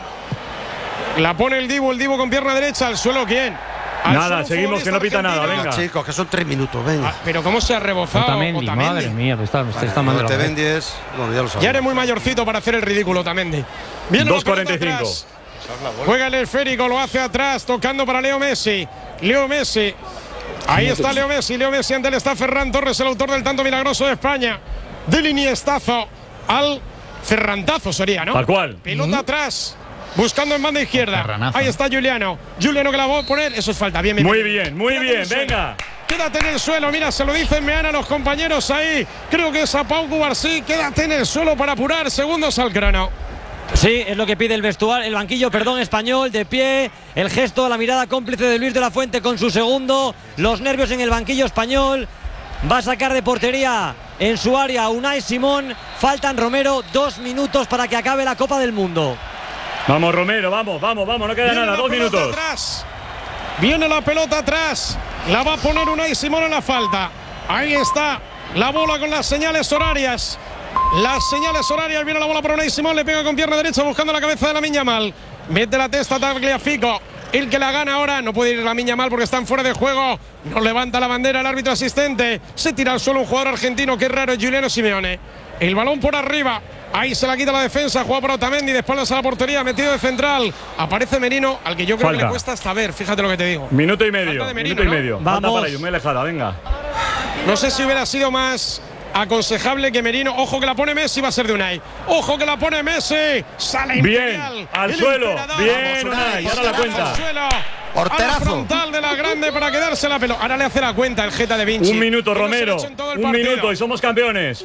La pone el Dibu, el Dibu con pierna derecha. ¿Al suelo quién? Al Nada, suelo seguimos, que no pita nada, argentino. venga. Chicos, que son tres minutos, venga. Ah, pero cómo se ha rebozado Otamendi, Otamendi. madre mía, pues está, está, está Vale, mal de la Otamendi es. Bueno, ya lo Ya sabes. eres muy mayorcito para hacer el ridículo, Otamendi. Viene la dos cuarenta y pelota cinco. atrás. Juega el esférico, lo hace atrás, tocando para Leo Messi. Leo Messi. Ahí está Leo Messi. Leo Messi ante él está Ferran Torres, el autor del tanto milagroso de España. Del iniestazo al Ferrantazo sería, ¿no? Tal cual. Pelota atrás. Buscando en banda izquierda. Ferranazo. Ahí está Giuliano. Giuliano que la va a poner. Eso es falta. Bien, bien. Muy bien, muy Quédate en bien, el suelo. venga. Quédate en el suelo. Mira, se lo dicen Meana a los compañeros ahí. Creo que es a Pau Cubarsí. Quédate en el suelo para apurar. Segundos al crono. Sí, es lo que pide el vestuario, el banquillo, perdón, español, de pie, el gesto, la mirada cómplice de Luis de la Fuente con su segundo, los nervios en el banquillo español. Va a sacar de portería en su área Unai Simón. Faltan, Romero, dos minutos para que acabe la Copa del Mundo. Vamos, Romero, vamos, vamos, vamos, no queda Viene nada, la dos pelota minutos. Atrás. Viene la pelota atrás. La va a poner Unai Simón en la falta. Ahí está la bola con las señales horarias. Las señales horarias. Viene la bola para Unai Simón. Le pega con pierna derecha buscando la cabeza de la Miña Mal. Mete la testa Tagliafico. El que la gana ahora. No puede ir la Miña Mal porque están fuera de juego. No levanta la bandera el árbitro asistente. Se tira al suelo un jugador argentino. Qué raro es Giuliano Simeone. El balón por arriba. Ahí se la quita la defensa. Juega para Otamendi. De espaldas a la portería. Metido de central. Aparece Merino. Al que yo creo Falta. que le cuesta hasta ver. Fíjate lo que te digo. Minuto y medio, Falta de Merino, minuto y ¿no? medio. Falta Vamos. para ellos, muy alejada, venga. No sé si hubiera sido más aconsejable que Merino. Ojo que la pone Messi, va a ser de Unai. Ojo que la pone Messi. Sale Bien, Imperial, al el suelo. emperador. Bien, Vamos, Unai, ahora la cuenta. Al suelo. A la Porterazo. frontal de la grande para quedarse la pelota. Ahora le hace la cuenta el Geta de Vinci. Un minuto, Que no se le Romero. eche en todo el Un partido. minuto y somos campeones.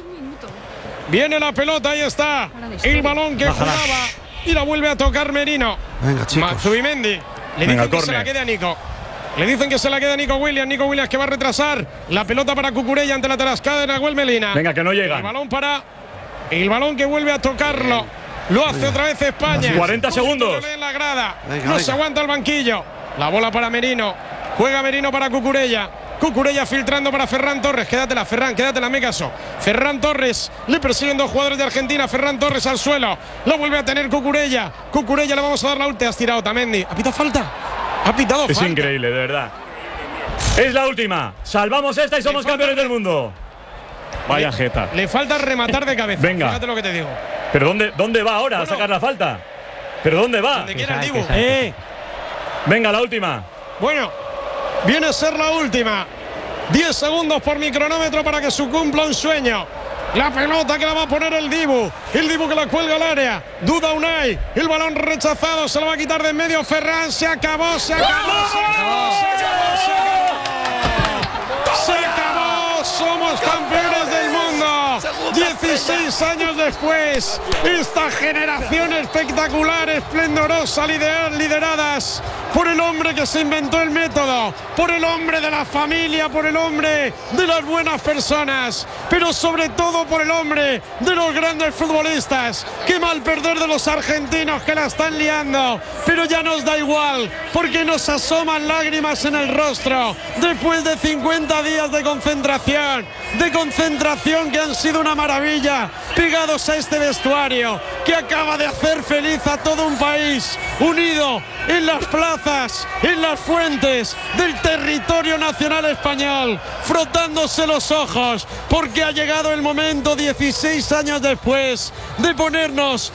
Viene la pelota, ahí está. El balón que Bájala. jugaba y la vuelve a tocar Merino. Venga, chicos. Matsubimendi. Le Venga, dicen que se córner. la quede a Nico. Le dicen que se la queda a Nico Williams. Nico Williams que va a retrasar. La pelota para Cucurella ante la tarascada de Nahuel Melina. Venga, que no El llegan. balón para. El balón que vuelve a tocarlo. Lo hace otra vez España. cuarenta segundos. En la grada. Venga, no venga. se aguanta el banquillo. La bola para Merino. Juega Merino para Cucurella. Cucurella filtrando para Ferran Torres. Quédatela, Ferran, quédatela, me caso. Ferran Torres. Le persiguen dos jugadores de Argentina. Ferran Torres al suelo. Lo vuelve a tener Cucurella. Cucurella le vamos a dar la última. Has tirado Otamendi. ¿Ha pitado falta? Ha pitado Es falta. increíble, de verdad. Es la última. Salvamos esta y somos campeones del mundo. Vaya jeta. Le falta rematar de cabeza. Venga. Fíjate lo que te digo. ¿Pero dónde, dónde va ahora bueno. a sacar la falta? ¿Pero dónde va? Donde quiera el Dibu. Eh. Venga, la última. Bueno, viene a ser la última. diez segundos por mi cronómetro para que se cumpla un sueño. La pelota que la va a poner el Dibu. El Dibu que la cuelga al área. Duda Unai. El balón rechazado. Se lo va a quitar de en medio Ferran. Se acabó, se acabó, se acabó, se acabó, se acabó. Se acabó. Somos campeones del mundo. dieciséis años después. Esta generación espectacular, esplendorosa, lideradas por el hombre que se inventó el método, por el hombre de la familia, por el hombre de las buenas personas, pero sobre todo por el hombre de los grandes futbolistas. Qué mal perder de los argentinos que la están liando, pero ya nos da igual, porque nos asoman lágrimas en el rostro después de cincuenta días de concentración, de concentración que han sido una maravilla, pegados a este vestuario que acaba de hacer feliz a todo un país, unido en las plazas, en las fuentes del territorio nacional español, frotándose los ojos, porque ha llegado el momento, dieciséis años después, de ponernos